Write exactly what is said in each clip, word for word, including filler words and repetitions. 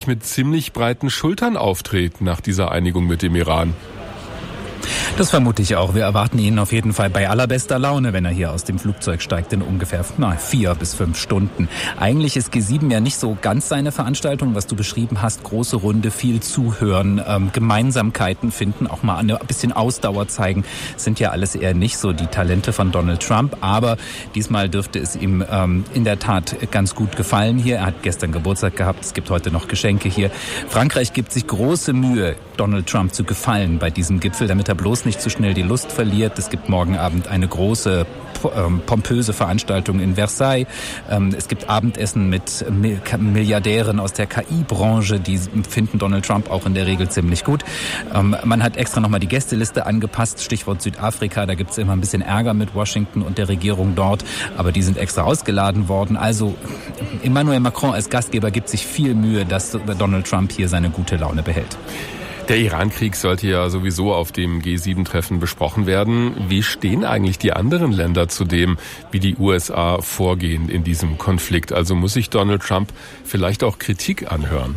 mit ziemlich breiten Schultern auftreten nach dieser Einigung mit dem Iran. Das vermute ich auch. Wir erwarten ihn auf jeden Fall bei allerbester Laune, wenn er hier aus dem Flugzeug steigt, in ungefähr na, vier bis fünf Stunden. Eigentlich ist G sieben ja nicht so ganz seine Veranstaltung, was du beschrieben hast. Große Runde, viel zuhören, ähm, Gemeinsamkeiten finden, auch mal ein bisschen Ausdauer zeigen. Sind ja alles eher nicht so die Talente von Donald Trump. Aber diesmal dürfte es ihm ähm, in der Tat ganz gut gefallen hier. Er hat gestern Geburtstag gehabt. Es gibt heute noch Geschenke hier. Frankreich gibt sich große Mühe, Donald Trump zu gefallen bei diesem Gipfel, damit er bloß nicht zu schnell die Lust verliert. Es gibt morgen Abend eine große, ähm, pompöse Veranstaltung in Versailles. Ähm, es gibt Abendessen mit Milliardären aus der K I-Branche, die finden Donald Trump auch in der Regel ziemlich gut. Ähm, man hat extra nochmal die Gästeliste angepasst, Stichwort Südafrika. Da gibt es immer ein bisschen Ärger mit Washington und der Regierung dort, aber die sind extra ausgeladen worden. Also Emmanuel Macron als Gastgeber gibt sich viel Mühe, dass Donald Trump hier seine gute Laune behält. Der Iran-Krieg sollte ja sowieso auf dem G sieben Treffen besprochen werden. Wie stehen eigentlich die anderen Länder zu dem, wie die U S A vorgehen in diesem Konflikt? Also muss sich Donald Trump vielleicht auch Kritik anhören?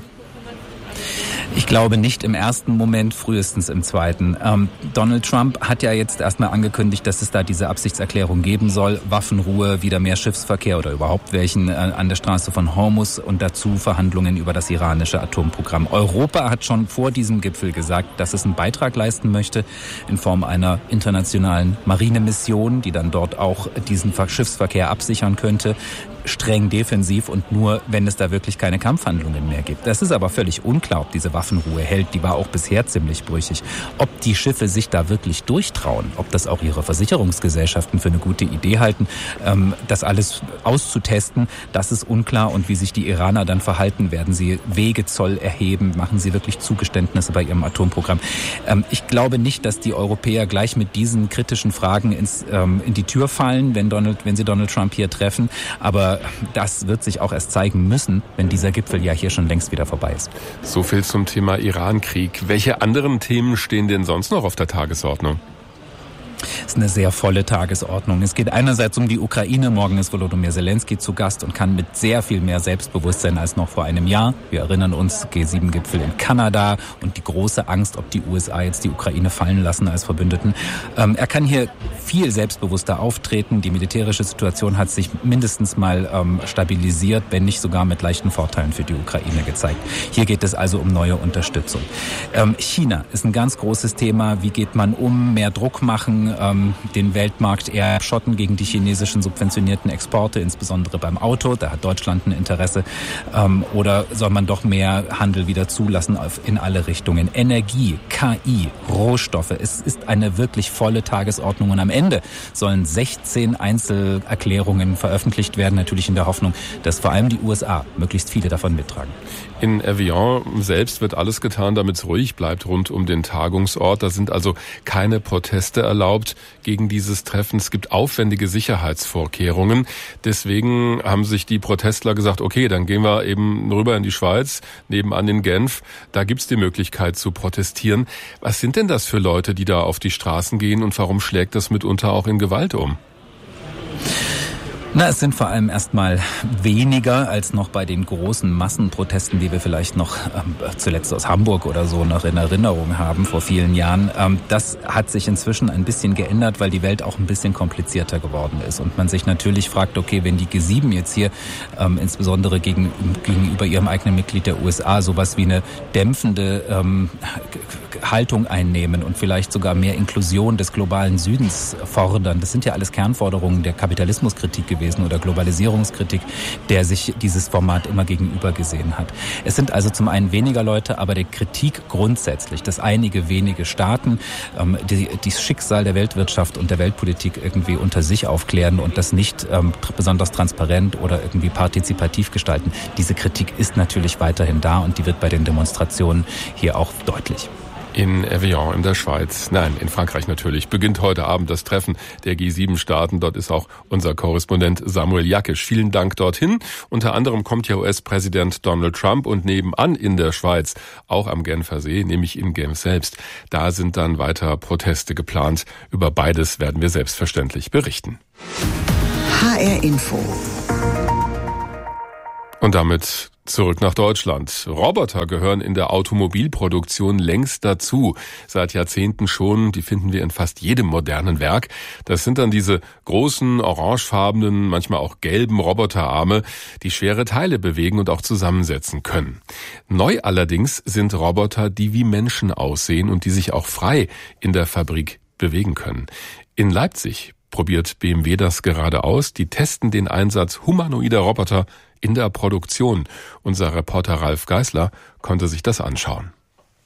Ich glaube nicht im ersten Moment, frühestens im zweiten. Ähm, Donald Trump hat ja jetzt erstmal angekündigt, dass es da diese Absichtserklärung geben soll. Waffenruhe, wieder mehr Schiffsverkehr oder überhaupt welchen äh, an der Straße von Hormuz und dazu Verhandlungen über das iranische Atomprogramm. Europa hat schon vor diesem Gipfel gesagt, dass es einen Beitrag leisten möchte in Form einer internationalen Marinemission, die dann dort auch diesen Schiffsverkehr absichern könnte. Streng defensiv und nur, wenn es da wirklich keine Kampfhandlungen mehr gibt. Das ist aber völlig unklar, ob diese Waffenruhe hält. Die war auch bisher ziemlich brüchig. Ob die Schiffe sich da wirklich durchtrauen, ob das auch ihre Versicherungsgesellschaften für eine gute Idee halten, ähm, das alles auszutesten, das ist unklar. Und wie sich die Iraner dann verhalten, werden sie Wegezoll erheben, machen sie wirklich Zugeständnisse bei ihrem Atomprogramm. Ähm, ich glaube nicht, dass die Europäer gleich mit diesen kritischen Fragen ins, ähm, in die Tür fallen, wenn, Donald, wenn sie Donald Trump hier treffen. Aber das wird sich auch erst zeigen müssen, wenn dieser Gipfel ja hier schon längst wieder vorbei ist. So viel zum Thema Iran-Krieg. Welche anderen Themen stehen denn sonst noch auf der Tagesordnung? Es ist eine sehr volle Tagesordnung. Es geht einerseits um die Ukraine. Morgen ist Volodymyr Zelensky zu Gast und kann mit sehr viel mehr Selbstbewusstsein als noch vor einem Jahr. Wir erinnern uns, G sieben Gipfel in Kanada und die große Angst, ob die U S A jetzt die Ukraine fallen lassen als Verbündeten. Ähm, er kann hier viel selbstbewusster auftreten. Die militärische Situation hat sich mindestens mal ähm, stabilisiert, wenn nicht sogar mit leichten Vorteilen für die Ukraine gezeigt. Hier geht es also um neue Unterstützung. Ähm, China ist ein ganz großes Thema. Wie geht man um? Mehr Druck machen, ähm, den Weltmarkt eher schotten gegen die chinesischen subventionierten Exporte, insbesondere beim Auto. Da hat Deutschland ein Interesse. Ähm, oder soll man doch mehr Handel wieder zulassen auf, in alle Richtungen? Energie, K I, Rohstoffe. Es ist eine wirklich volle Tagesordnung. Und am Ende sollen sechzehn Einzelerklärungen veröffentlicht werden, natürlich in der Hoffnung, dass vor allem die U S A möglichst viele davon mittragen. In Evian selbst wird alles getan, damit es ruhig bleibt rund um den Tagungsort. Da sind also keine Proteste erlaubt gegen dieses Treffen. Es gibt aufwendige Sicherheitsvorkehrungen. Deswegen haben sich die Protestler gesagt, okay, dann gehen wir eben rüber in die Schweiz, nebenan in Genf. Da gibt's die Möglichkeit zu protestieren. Was sind denn das für Leute, die da auf die Straßen gehen und warum schlägt das mitunter auch in Gewalt um? Na, es sind vor allem erstmal weniger als noch bei den großen Massenprotesten, die wir vielleicht noch ähm, zuletzt aus Hamburg oder so noch in Erinnerung haben vor vielen Jahren. Ähm, das hat sich inzwischen ein bisschen geändert, weil die Welt auch ein bisschen komplizierter geworden ist. Und man sich natürlich fragt, okay, wenn die G sieben jetzt hier ähm, insbesondere gegen, gegenüber ihrem eigenen Mitglied der U S A sowas wie eine dämpfende ähm, Haltung einnehmen und vielleicht sogar mehr Inklusion des globalen Südens fordern, das sind ja alles Kernforderungen der Kapitalismuskritik gewesen oder Globalisierungskritik, der sich dieses Format immer gegenüber gesehen hat. Es sind also zum einen weniger Leute, aber die Kritik grundsätzlich, dass einige wenige Staaten ähm, die, das Schicksal der Weltwirtschaft und der Weltpolitik irgendwie unter sich aufklären und das nicht ähm, besonders transparent oder irgendwie partizipativ gestalten. Diese Kritik ist natürlich weiterhin da und die wird bei den Demonstrationen hier auch deutlich. In Evian in der Schweiz, nein, in Frankreich natürlich, beginnt heute Abend das Treffen der G sieben Staaten. Dort ist auch unser Korrespondent Samuel Jakisch. Vielen Dank dorthin. Unter anderem kommt ja U S-Präsident Donald Trump und nebenan in der Schweiz, auch am Genfer See, nämlich in Genf selbst. Da sind dann weiter Proteste geplant. Über beides werden wir selbstverständlich berichten. H R Info. Und damit Zurück nach Deutschland. Roboter gehören in der Automobilproduktion längst dazu. Seit Jahrzehnten schon. Die finden wir in fast jedem modernen Werk. Das sind dann diese großen, orangefarbenen, manchmal auch gelben Roboterarme, die schwere Teile bewegen und auch zusammensetzen können. Neu allerdings sind Roboter, die wie Menschen aussehen und die sich auch frei in der Fabrik bewegen können. In Leipzig probiert B M W das gerade aus. Die testen den Einsatz humanoider Roboter in der Produktion. Unser Reporter Ralf Geisler konnte sich das anschauen.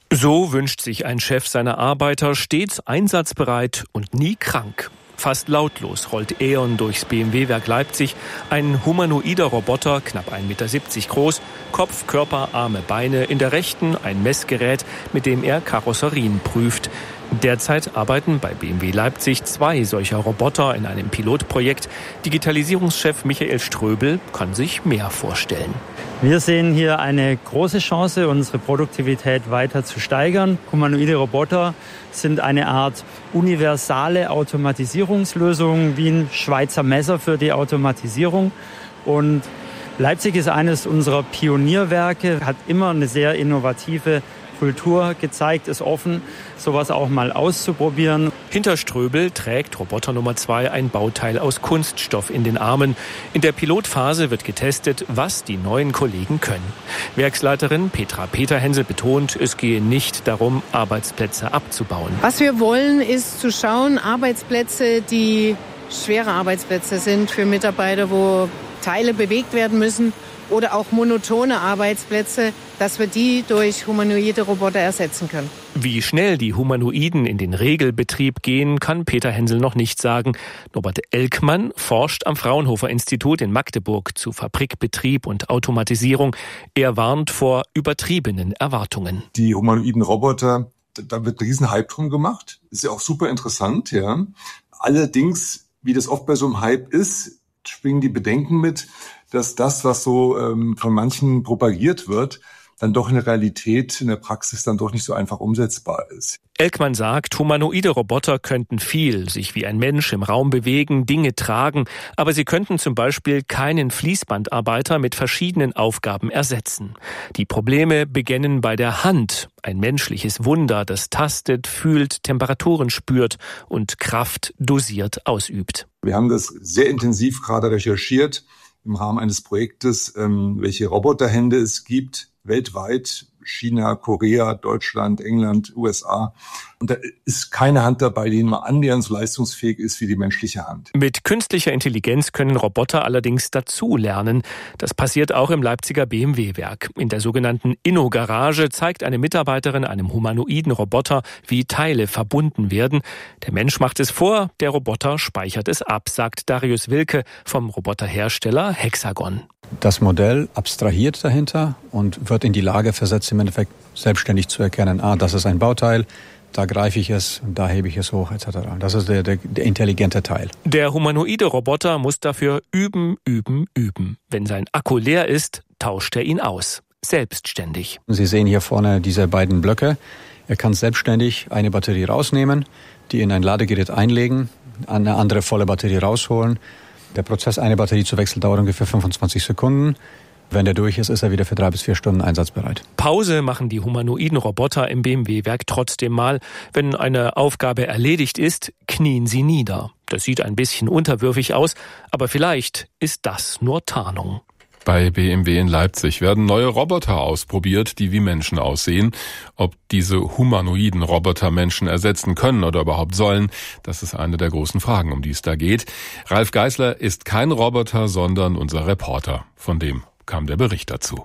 So wünscht sich ein Chef seiner Arbeiter, stets einsatzbereit und nie krank. Fast lautlos rollt E.ON durchs B M W-Werk Leipzig. Ein humanoider Roboter, knapp ein Meter siebzig groß, Kopf, Körper, Arme, Beine. In der rechten ein Messgerät, mit dem er Karosserien prüft. Derzeit arbeiten bei B M W Leipzig zwei solcher Roboter in einem Pilotprojekt. Digitalisierungschef Michael Ströbel kann sich mehr vorstellen. Wir sehen hier eine große Chance, unsere Produktivität weiter zu steigern. Humanoide Roboter sind eine Art universale Automatisierungslösung, wie ein Schweizer Messer für die Automatisierung. Und Leipzig ist eines unserer Pionierwerke, hat immer eine sehr innovative Kultur gezeigt, ist offen, sowas auch mal auszuprobieren. Hinter Ströbel trägt Roboter Nummer zwei ein Bauteil aus Kunststoff in den Armen. In der Pilotphase wird getestet, was die neuen Kollegen können. Werksleiterin Petra Peterhensel betont, es gehe nicht darum, Arbeitsplätze abzubauen. Was wir wollen, ist zu schauen, Arbeitsplätze, die schwere Arbeitsplätze sind für Mitarbeiter, wo Teile bewegt werden müssen, oder auch monotone Arbeitsplätze, dass wir die durch humanoide Roboter ersetzen können. Wie schnell die Humanoiden in den Regelbetrieb gehen, kann Peter Hensel noch nicht sagen. Norbert Elkmann forscht am Fraunhofer-Institut in Magdeburg zu Fabrikbetrieb und Automatisierung. Er warnt vor übertriebenen Erwartungen. Die humanoiden Roboter, da wird ein Riesenhype drum gemacht. Ist ja auch super interessant, ja. Allerdings, wie das oft bei so einem Hype ist, schwingen die Bedenken mit, dass das, was so ähm, von manchen propagiert wird, dann doch in der Realität, in der Praxis dann doch nicht so einfach umsetzbar ist. Elkmann sagt, humanoide Roboter könnten viel, sich wie ein Mensch im Raum bewegen, Dinge tragen, aber sie könnten zum Beispiel keinen Fließbandarbeiter mit verschiedenen Aufgaben ersetzen. Die Probleme beginnen bei der Hand, ein menschliches Wunder, das tastet, fühlt, Temperaturen spürt und Kraft dosiert ausübt. Wir haben das sehr intensiv gerade recherchiert im Rahmen eines Projektes, ähm, welche Roboterhände es gibt, weltweit, China, Korea, Deutschland, England, U S A. Und da ist keine Hand dabei, die nur annähernd so leistungsfähig ist wie die menschliche Hand. Mit künstlicher Intelligenz können Roboter allerdings dazulernen. Das passiert auch im Leipziger B M W-Werk. In der sogenannten Inno-Garage zeigt eine Mitarbeiterin einem humanoiden Roboter, wie Teile verbunden werden. Der Mensch macht es vor, der Roboter speichert es ab, sagt Darius Wilke vom Roboterhersteller Hexagon. Das Modell abstrahiert dahinter und wird in die Lage versetzt, im Endeffekt selbstständig zu erkennen, ah, das ist ein Bauteil, da greife ich es, da hebe ich es hoch, et cetera. Das ist der, der, der intelligente Teil. Der humanoide Roboter muss dafür üben, üben, üben. Wenn sein Akku leer ist, tauscht er ihn aus. Selbstständig. Sie sehen hier vorne diese beiden Blöcke. Er kann selbstständig eine Batterie rausnehmen, die in ein Ladegerät einlegen, eine andere volle Batterie rausholen. Der Prozess, eine Batterie zu wechseln, dauert ungefähr fünfundzwanzig Sekunden. Wenn der durch ist, ist er wieder für drei bis vier Stunden einsatzbereit. Pause machen die humanoiden Roboter im B M W-Werk trotzdem mal. Wenn eine Aufgabe erledigt ist, knien sie nieder. Das sieht ein bisschen unterwürfig aus, aber vielleicht ist das nur Tarnung. Bei B M W in Leipzig werden neue Roboter ausprobiert, die wie Menschen aussehen. Ob diese humanoiden Roboter Menschen ersetzen können oder überhaupt sollen, das ist eine der großen Fragen, um die es da geht. Ralf Geisler ist kein Roboter, sondern unser Reporter. Von dem kam der Bericht dazu.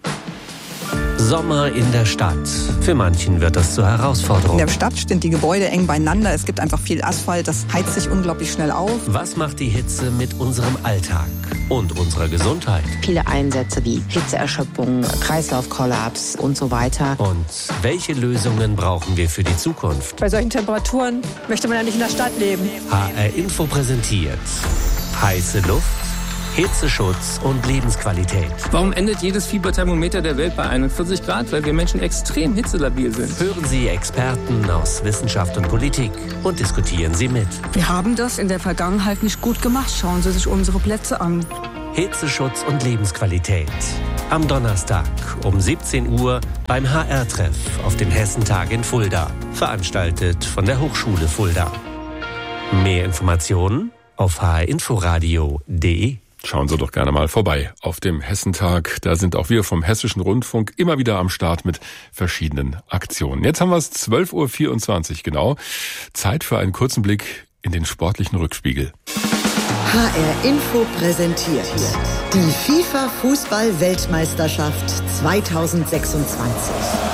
Sommer in der Stadt. Für manchen wird das zur Herausforderung. In der Stadt stehen die Gebäude eng beieinander. Es gibt einfach viel Asphalt. Das heizt sich unglaublich schnell auf. Was macht die Hitze mit unserem Alltag und unserer Gesundheit? Viele Einsätze wie Hitzeerschöpfung, Kreislaufkollaps und so weiter. Und welche Lösungen brauchen wir für die Zukunft? Bei solchen Temperaturen möchte man ja nicht in der Stadt leben. H R Info präsentiert heiße Luft, Hitzeschutz und Lebensqualität. Warum endet jedes Fieberthermometer der Welt bei einundvierzig Grad? Weil wir Menschen extrem hitzelabil sind. Hören Sie Experten aus Wissenschaft und Politik und diskutieren Sie mit. Wir haben das in der Vergangenheit nicht gut gemacht. Schauen Sie sich unsere Plätze an. Hitzeschutz und Lebensqualität. Am Donnerstag um siebzehn Uhr beim H R-Treff auf dem Hessentag in Fulda, veranstaltet von der Hochschule Fulda. Mehr Informationen auf h r inforadio punkt d e. Schauen Sie doch gerne mal vorbei auf dem Hessentag. Da sind auch wir vom Hessischen Rundfunk immer wieder am Start mit verschiedenen Aktionen. Jetzt haben wir es zwölf Uhr vierundzwanzig genau. Zeit für einen kurzen Blick in den sportlichen Rückspiegel. H R Info präsentiert die FIFA-Fußball-Weltmeisterschaft zweitausendsechsundzwanzig.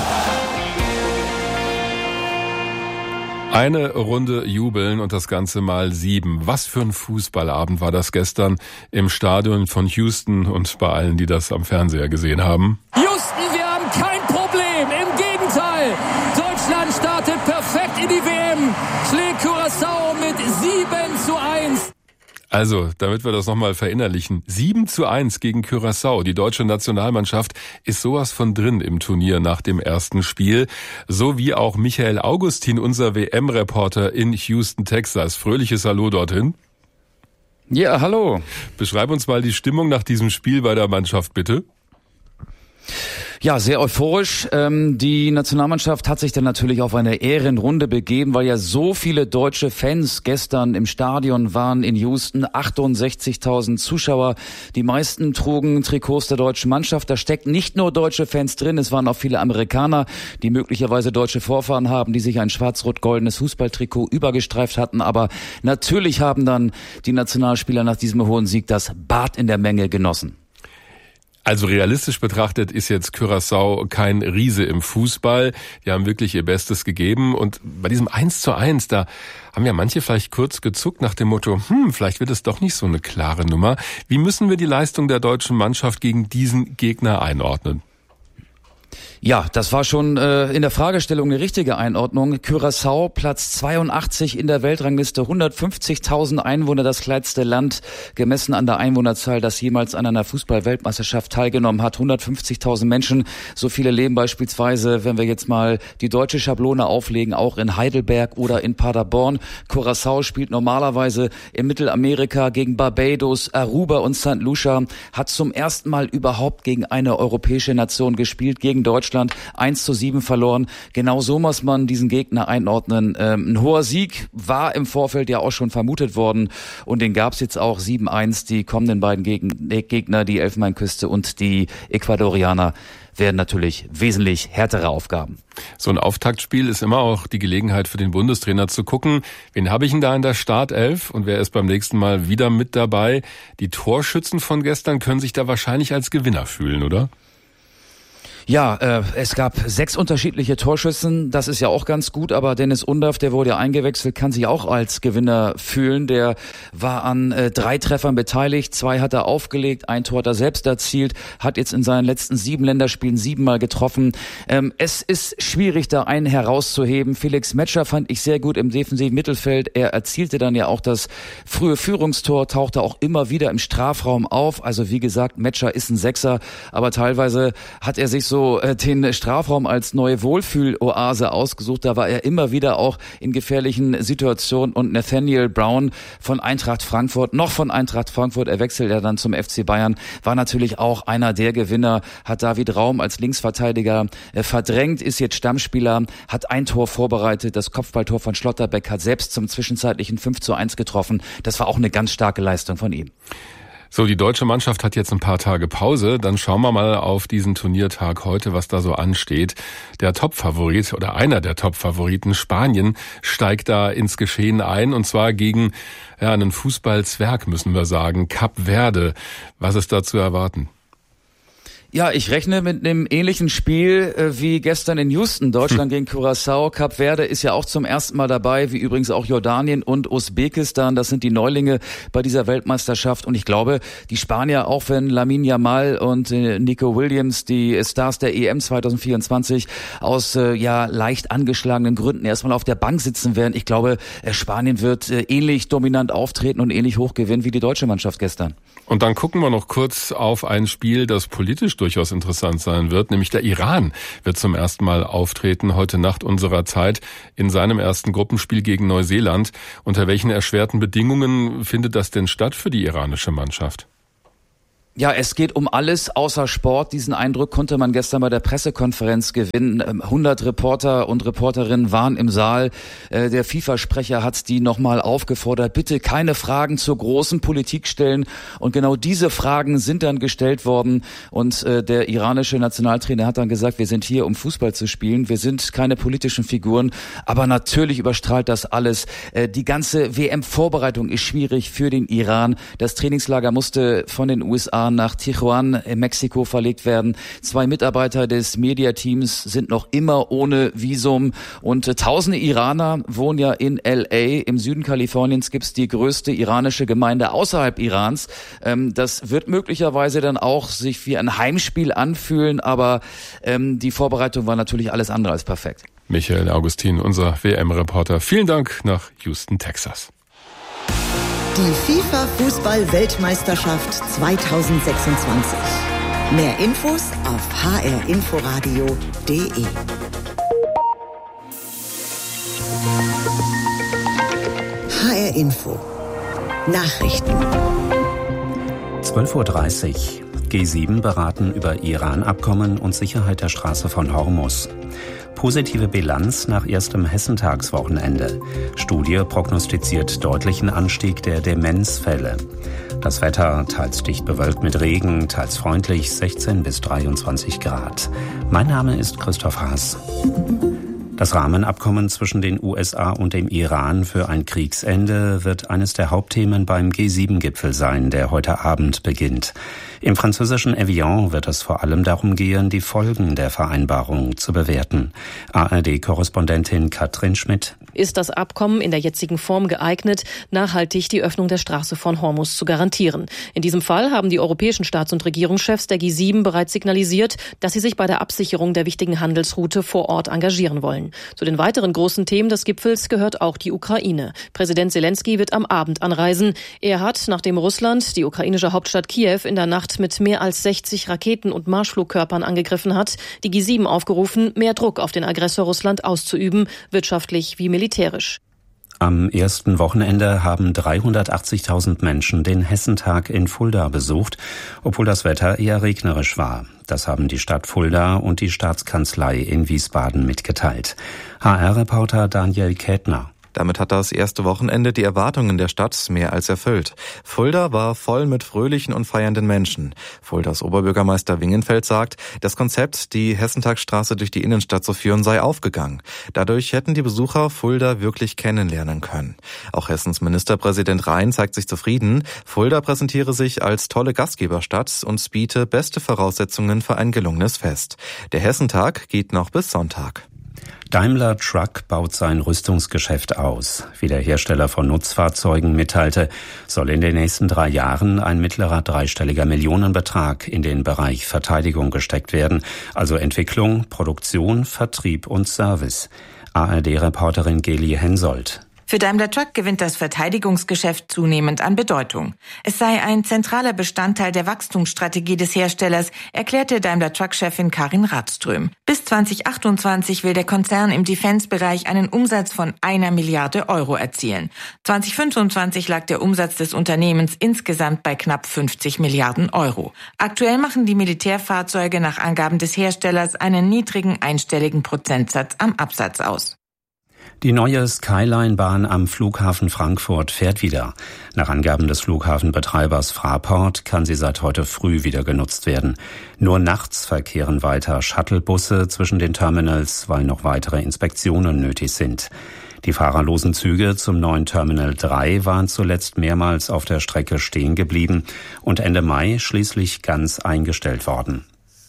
Eine Runde jubeln und das Ganze mal sieben. Was für ein Fußballabend war das gestern im Stadion von Houston und bei allen, die das am Fernseher gesehen haben. Houston, wir haben kein Problem. Im Gegenteil. Deutschland startet perfekt in die W M. Schlägt Curaçao mit sieben zu eins. Also, damit wir das nochmal verinnerlichen. sieben zu eins gegen Curaçao. Die deutsche Nationalmannschaft ist sowas von drin im Turnier nach dem ersten Spiel. So wie auch Michael Augustin, unser W M-Reporter in Houston, Texas. Fröhliches Hallo dorthin. Ja, hallo. Beschreib uns mal die Stimmung nach diesem Spiel bei der Mannschaft, bitte. Ja, sehr euphorisch. Ähm, die Nationalmannschaft hat sich dann natürlich auf eine Ehrenrunde begeben, weil ja so viele deutsche Fans gestern im Stadion waren in Houston. achtundsechzigtausend Zuschauer. Die meisten trugen Trikots der deutschen Mannschaft. Da stecken nicht nur deutsche Fans drin, es waren auch viele Amerikaner, die möglicherweise deutsche Vorfahren haben, die sich ein schwarz-rot-goldenes Fußballtrikot übergestreift hatten. Aber natürlich haben dann die Nationalspieler nach diesem hohen Sieg das Bad in der Menge genossen. Also realistisch betrachtet ist jetzt Curaçao kein Riese im Fußball. Die haben wirklich ihr Bestes gegeben. Und bei diesem eins zu eins, da haben ja manche vielleicht kurz gezuckt nach dem Motto, hm, vielleicht wird es doch nicht so eine klare Nummer. Wie müssen wir die Leistung der deutschen Mannschaft gegen diesen Gegner einordnen? Ja, das war schon äh, in der Fragestellung eine richtige Einordnung. Curaçao, Platz zweiundachtzig in der Weltrangliste, hundertfünfzigtausend Einwohner, das kleinste Land, gemessen an der Einwohnerzahl, das jemals an einer Fußball-Weltmeisterschaft teilgenommen hat. hundertfünfzigtausend Menschen, so viele leben beispielsweise, wenn wir jetzt mal die deutsche Schablone auflegen, auch in Heidelberg oder in Paderborn. Curaçao spielt normalerweise in Mittelamerika gegen Barbados, Aruba und Sankt Lucia, hat zum ersten Mal überhaupt gegen eine europäische Nation gespielt, gegen Deutschland, eins zu sieben verloren. Genau so muss man diesen Gegner einordnen. Ähm, ein hoher Sieg war im Vorfeld ja auch schon vermutet worden und den gab es jetzt auch sieben eins. Die kommenden beiden Gegner, die Elfenbeinküste und die Ecuadorianer, werden natürlich wesentlich härtere Aufgaben. So ein Auftaktspiel ist immer auch die Gelegenheit für den Bundestrainer zu gucken, wen habe ich denn da in der Startelf und wer ist beim nächsten Mal wieder mit dabei. Die Torschützen von gestern können sich da wahrscheinlich als Gewinner fühlen, oder? Ja, äh, es gab sechs unterschiedliche Torschützen, das ist ja auch ganz gut, aber Dennis Undaff, der wurde ja eingewechselt, kann sich auch als Gewinner fühlen. Der war an äh, drei Treffern beteiligt, zwei hat er aufgelegt, ein Tor hat er selbst erzielt, hat jetzt in seinen letzten sieben Länderspielen siebenmal getroffen. Ähm, es ist schwierig, da einen herauszuheben. Felix Metscher fand ich sehr gut im defensiven Mittelfeld. Er erzielte dann ja auch das frühe Führungstor, tauchte auch immer wieder im Strafraum auf. Also wie gesagt, Metscher ist ein Sechser, aber teilweise hat er sich so so äh, den Strafraum als neue Wohlfühloase ausgesucht. Da war er immer wieder auch in gefährlichen Situationen. Und Nathaniel Brown von Eintracht Frankfurt, noch von Eintracht Frankfurt, er wechselt ja dann zum F C Bayern, war natürlich auch einer der Gewinner, hat David Raum als Linksverteidiger äh, verdrängt, ist jetzt Stammspieler, hat ein Tor vorbereitet, das Kopfballtor von Schlotterbeck, hat selbst zum zwischenzeitlichen fünf zu eins getroffen. Das war auch eine ganz starke Leistung von ihm. So, die deutsche Mannschaft hat jetzt ein paar Tage Pause. Dann schauen wir mal auf diesen Turniertag heute, was da so ansteht. Der Top-Favorit oder einer der Top-Favoriten, Spanien, steigt da ins Geschehen ein. Und zwar gegen ja, einen Fußballzwerg, müssen wir sagen, Kap Verde. Was ist da zu erwarten? Ja, ich rechne mit einem ähnlichen Spiel äh, wie gestern in Houston. Deutschland hm. gegen Curaçao. Kap Verde ist ja auch zum ersten Mal dabei, wie übrigens auch Jordanien und Usbekistan. Das sind die Neulinge bei dieser Weltmeisterschaft. Und ich glaube, die Spanier, auch wenn Lamine Yamal und äh, Nico Williams, die Stars der E M zwanzig vierundzwanzig, aus äh, ja leicht angeschlagenen Gründen erstmal auf der Bank sitzen werden. Ich glaube, äh, Spanien wird äh, ähnlich dominant auftreten und ähnlich hoch gewinnen wie die deutsche Mannschaft gestern. Und dann gucken wir noch kurz auf ein Spiel, das politisch durchaus interessant sein wird, nämlich der Iran wird zum ersten Mal auftreten, heute Nacht unserer Zeit, in seinem ersten Gruppenspiel gegen Neuseeland. Unter welchen erschwerten Bedingungen findet das denn statt für die iranische Mannschaft? Ja, es geht um alles außer Sport. Diesen Eindruck konnte man gestern bei der Pressekonferenz gewinnen. hundert Reporter und Reporterinnen waren im Saal. Der FIFA-Sprecher hat die nochmal aufgefordert, bitte keine Fragen zur großen Politik stellen. Und genau diese Fragen sind dann gestellt worden. Und der iranische Nationaltrainer hat dann gesagt, wir sind hier, um Fußball zu spielen. Wir sind keine politischen Figuren. Aber natürlich überstrahlt das alles. Die ganze W M-Vorbereitung ist schwierig für den Iran. Das Trainingslager musste von den U S A nach Tijuana in Mexiko verlegt werden. Zwei Mitarbeiter des Mediateams sind noch immer ohne Visum und äh, tausende Iraner wohnen ja in L A. Im Süden Kaliforniens gibt's die größte iranische Gemeinde außerhalb Irans. Ähm, das wird möglicherweise dann auch sich wie ein Heimspiel anfühlen, aber ähm, die Vorbereitung war natürlich alles andere als perfekt. Michael Augustin, unser W M-Reporter. Vielen Dank nach Houston, Texas. Die FIFA-Fußball-Weltmeisterschaft zweitausendsechsundzwanzig. Mehr Infos auf h r inforadio punkt d e. H R Info. Nachrichten. zwölf Uhr dreißig. G sieben beraten über Iran-Abkommen und Sicherheit der Straße von Hormuz. Positive Bilanz nach erstem Hessentagswochenende. Studie prognostiziert deutlichen Anstieg der Demenzfälle. Das Wetter teils dicht bewölkt mit Regen, teils freundlich, sechzehn bis dreiundzwanzig Grad. Mein Name ist Christoph Haas. Das Rahmenabkommen zwischen den U S A und dem Iran für ein Kriegsende wird eines der Hauptthemen beim G sieben Gipfel sein, der heute Abend beginnt. Im französischen Evian wird es vor allem darum gehen, die Folgen der Vereinbarung zu bewerten. A R D-Korrespondentin Katrin Schmidt. Ist das Abkommen in der jetzigen Form geeignet, nachhaltig die Öffnung der Straße von Hormuz zu garantieren? In diesem Fall haben die europäischen Staats- und Regierungschefs der G sieben bereits signalisiert, dass sie sich bei der Absicherung der wichtigen Handelsroute vor Ort engagieren wollen. Zu den weiteren großen Themen des Gipfels gehört auch die Ukraine. Präsident Zelensky wird am Abend anreisen. Er hat, nachdem Russland die ukrainische Hauptstadt Kiew in der Nacht mit mehr als sechzig Raketen und Marschflugkörpern angegriffen hat, die G sieben aufgerufen, mehr Druck auf den Aggressor Russland auszuüben, wirtschaftlich wie militärisch. Am ersten Wochenende haben dreihundertachtzigtausend Menschen den Hessentag in Fulda besucht, obwohl das Wetter eher regnerisch war. Das haben die Stadt Fulda und die Staatskanzlei in Wiesbaden mitgeteilt. H R-Reporter Daniel Kätner. Damit hat das erste Wochenende die Erwartungen der Stadt mehr als erfüllt. Fulda war voll mit fröhlichen und feiernden Menschen. Fuldas Oberbürgermeister Wingenfeld sagt, das Konzept, die Hessentagsstraße durch die Innenstadt zu führen, sei aufgegangen. Dadurch hätten die Besucher Fulda wirklich kennenlernen können. Auch Hessens Ministerpräsident Rhein zeigt sich zufrieden. Fulda präsentiere sich als tolle Gastgeberstadt und biete beste Voraussetzungen für ein gelungenes Fest. Der Hessentag geht noch bis Sonntag. Daimler Truck baut sein Rüstungsgeschäft aus. Wie der Hersteller von Nutzfahrzeugen mitteilte, soll in den nächsten drei Jahren ein mittlerer dreistelliger Millionenbetrag in den Bereich Verteidigung gesteckt werden, also Entwicklung, Produktion, Vertrieb und Service. A R D-Reporterin Geli Hensoldt. Für Daimler Truck gewinnt das Verteidigungsgeschäft zunehmend an Bedeutung. Es sei ein zentraler Bestandteil der Wachstumsstrategie des Herstellers, erklärte Daimler Truck-Chefin Karin Radström. Bis zweitausendachtundzwanzig will der Konzern im Defense-Bereich einen Umsatz von einer Milliarde Euro erzielen. zweitausendfünfundzwanzig lag der Umsatz des Unternehmens insgesamt bei knapp fünfzig Milliarden Euro. Aktuell machen die Militärfahrzeuge nach Angaben des Herstellers einen niedrigen einstelligen Prozentsatz am Absatz aus. Die neue Skyline-Bahn am Flughafen Frankfurt fährt wieder. Nach Angaben des Flughafenbetreibers Fraport kann sie seit heute früh wieder genutzt werden. Nur nachts verkehren weiter Shuttlebusse zwischen den Terminals, weil noch weitere Inspektionen nötig sind. Die fahrerlosen Züge zum neuen Terminal drei waren zuletzt mehrmals auf der Strecke stehen geblieben und Ende Mai schließlich ganz eingestellt worden.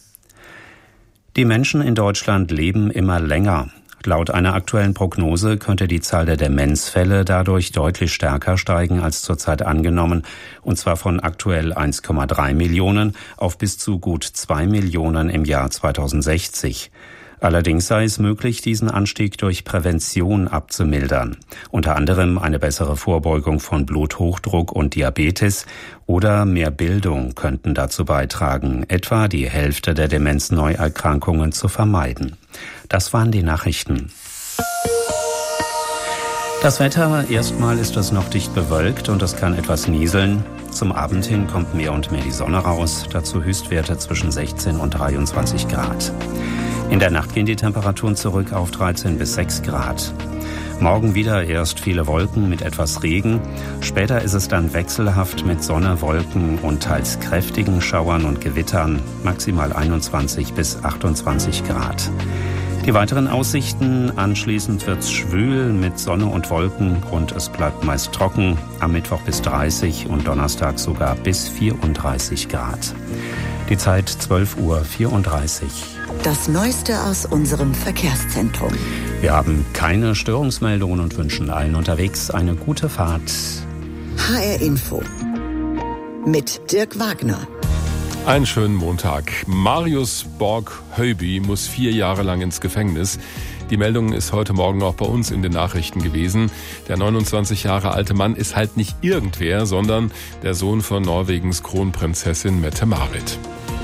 Die Menschen in Deutschland leben immer länger. Laut einer aktuellen Prognose könnte die Zahl der Demenzfälle dadurch deutlich stärker steigen als zurzeit angenommen, und zwar von aktuell eins Komma drei Millionen auf bis zu gut zwei Millionen im Jahr zweitausendsechzig. Allerdings sei es möglich, diesen Anstieg durch Prävention abzumildern. Unter anderem eine bessere Vorbeugung von Bluthochdruck und Diabetes oder mehr Bildung könnten dazu beitragen, etwa die Hälfte der Demenzneuerkrankungen zu vermeiden. Das waren die Nachrichten. Das Wetter, erstmal ist es noch dicht bewölkt und es kann etwas nieseln. Zum Abend hin kommt mehr und mehr die Sonne raus, dazu Höchstwerte zwischen sechzehn und dreiundzwanzig Grad. In der Nacht gehen die Temperaturen zurück auf dreizehn bis sechs Grad. Morgen wieder erst viele Wolken mit etwas Regen. Später ist es dann wechselhaft mit Sonne, Wolken und teils kräftigen Schauern und Gewittern, maximal einundzwanzig bis achtundzwanzig Grad. Die weiteren Aussichten: anschließend wird's schwül mit Sonne und Wolken und es bleibt meist trocken. Am Mittwoch bis dreißig und Donnerstag sogar bis vierunddreißig Grad. Die Zeit zwölf Uhr vierunddreißig. Das Neueste aus unserem Verkehrszentrum. Wir haben keine Störungsmeldungen und wünschen allen unterwegs eine gute Fahrt. H R Info mit Dirk Wagner. Einen schönen Montag. Marius Borg-Höyby muss vier Jahre lang ins Gefängnis. Die Meldung ist heute Morgen auch bei uns in den Nachrichten gewesen. Der neunundzwanzig Jahre alte Mann ist halt nicht irgendwer, sondern der Sohn von Norwegens Kronprinzessin Mette-Marit.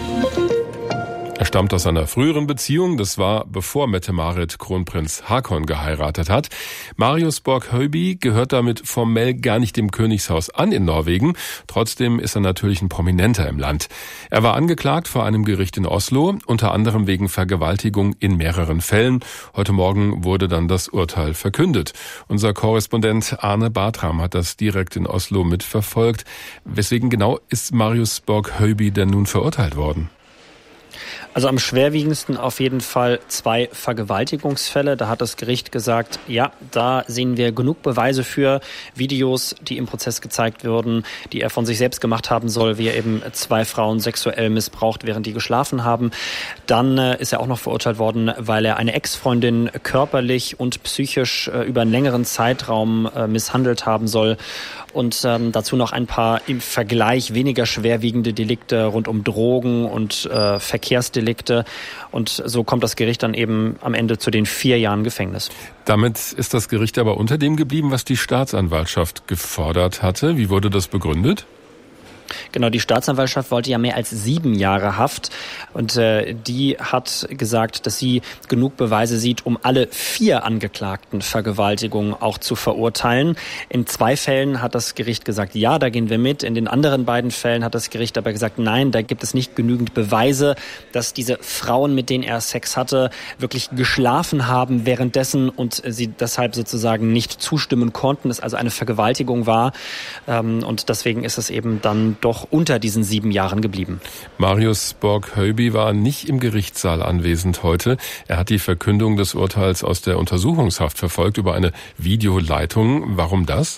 Er stammt aus einer früheren Beziehung, das war bevor Mette-Marit Kronprinz Haakon geheiratet hat. Marius Borg-Höyby gehört damit formell gar nicht dem Königshaus an in Norwegen. Trotzdem ist er natürlich ein Prominenter im Land. Er war angeklagt vor einem Gericht in Oslo, unter anderem wegen Vergewaltigung in mehreren Fällen. Heute Morgen wurde dann das Urteil verkündet. Unser Korrespondent Arne Bartram hat das direkt in Oslo mitverfolgt. Weswegen genau ist Marius Borg-Höyby denn nun verurteilt worden? Also am schwerwiegendsten auf jeden Fall zwei Vergewaltigungsfälle. Da hat das Gericht gesagt, ja, da sehen wir genug Beweise für Videos, die im Prozess gezeigt würden, die er von sich selbst gemacht haben soll, wie er eben zwei Frauen sexuell missbraucht, während die geschlafen haben. Dann äh, ist er auch noch verurteilt worden, weil er eine Ex-Freundin körperlich und psychisch äh, über einen längeren Zeitraum äh, misshandelt haben soll. Und ähm, dazu noch ein paar im Vergleich weniger schwerwiegende Delikte rund um Drogen und äh, Verkehrsdelikte. Und so kommt das Gericht dann eben am Ende zu den vier Jahren Gefängnis. Damit ist das Gericht aber unter dem geblieben, was die Staatsanwaltschaft gefordert hatte. Wie wurde das begründet? Genau, die Staatsanwaltschaft wollte ja mehr als sieben Jahre Haft und äh, die hat gesagt, dass sie genug Beweise sieht, um alle vier angeklagten Vergewaltigungen auch zu verurteilen. In zwei Fällen hat das Gericht gesagt, ja, da gehen wir mit. In den anderen beiden Fällen hat das Gericht aber gesagt, nein, da gibt es nicht genügend Beweise, dass diese Frauen, mit denen er Sex hatte, wirklich geschlafen haben währenddessen und sie deshalb sozusagen nicht zustimmen konnten, es also eine Vergewaltigung war. Ähm, und deswegen ist es eben dann doch unter diesen sieben Jahren geblieben. Marius Borg-Höyby war nicht im Gerichtssaal anwesend heute. Er hat die Verkündung des Urteils aus der Untersuchungshaft verfolgt über eine Videoleitung. Warum das?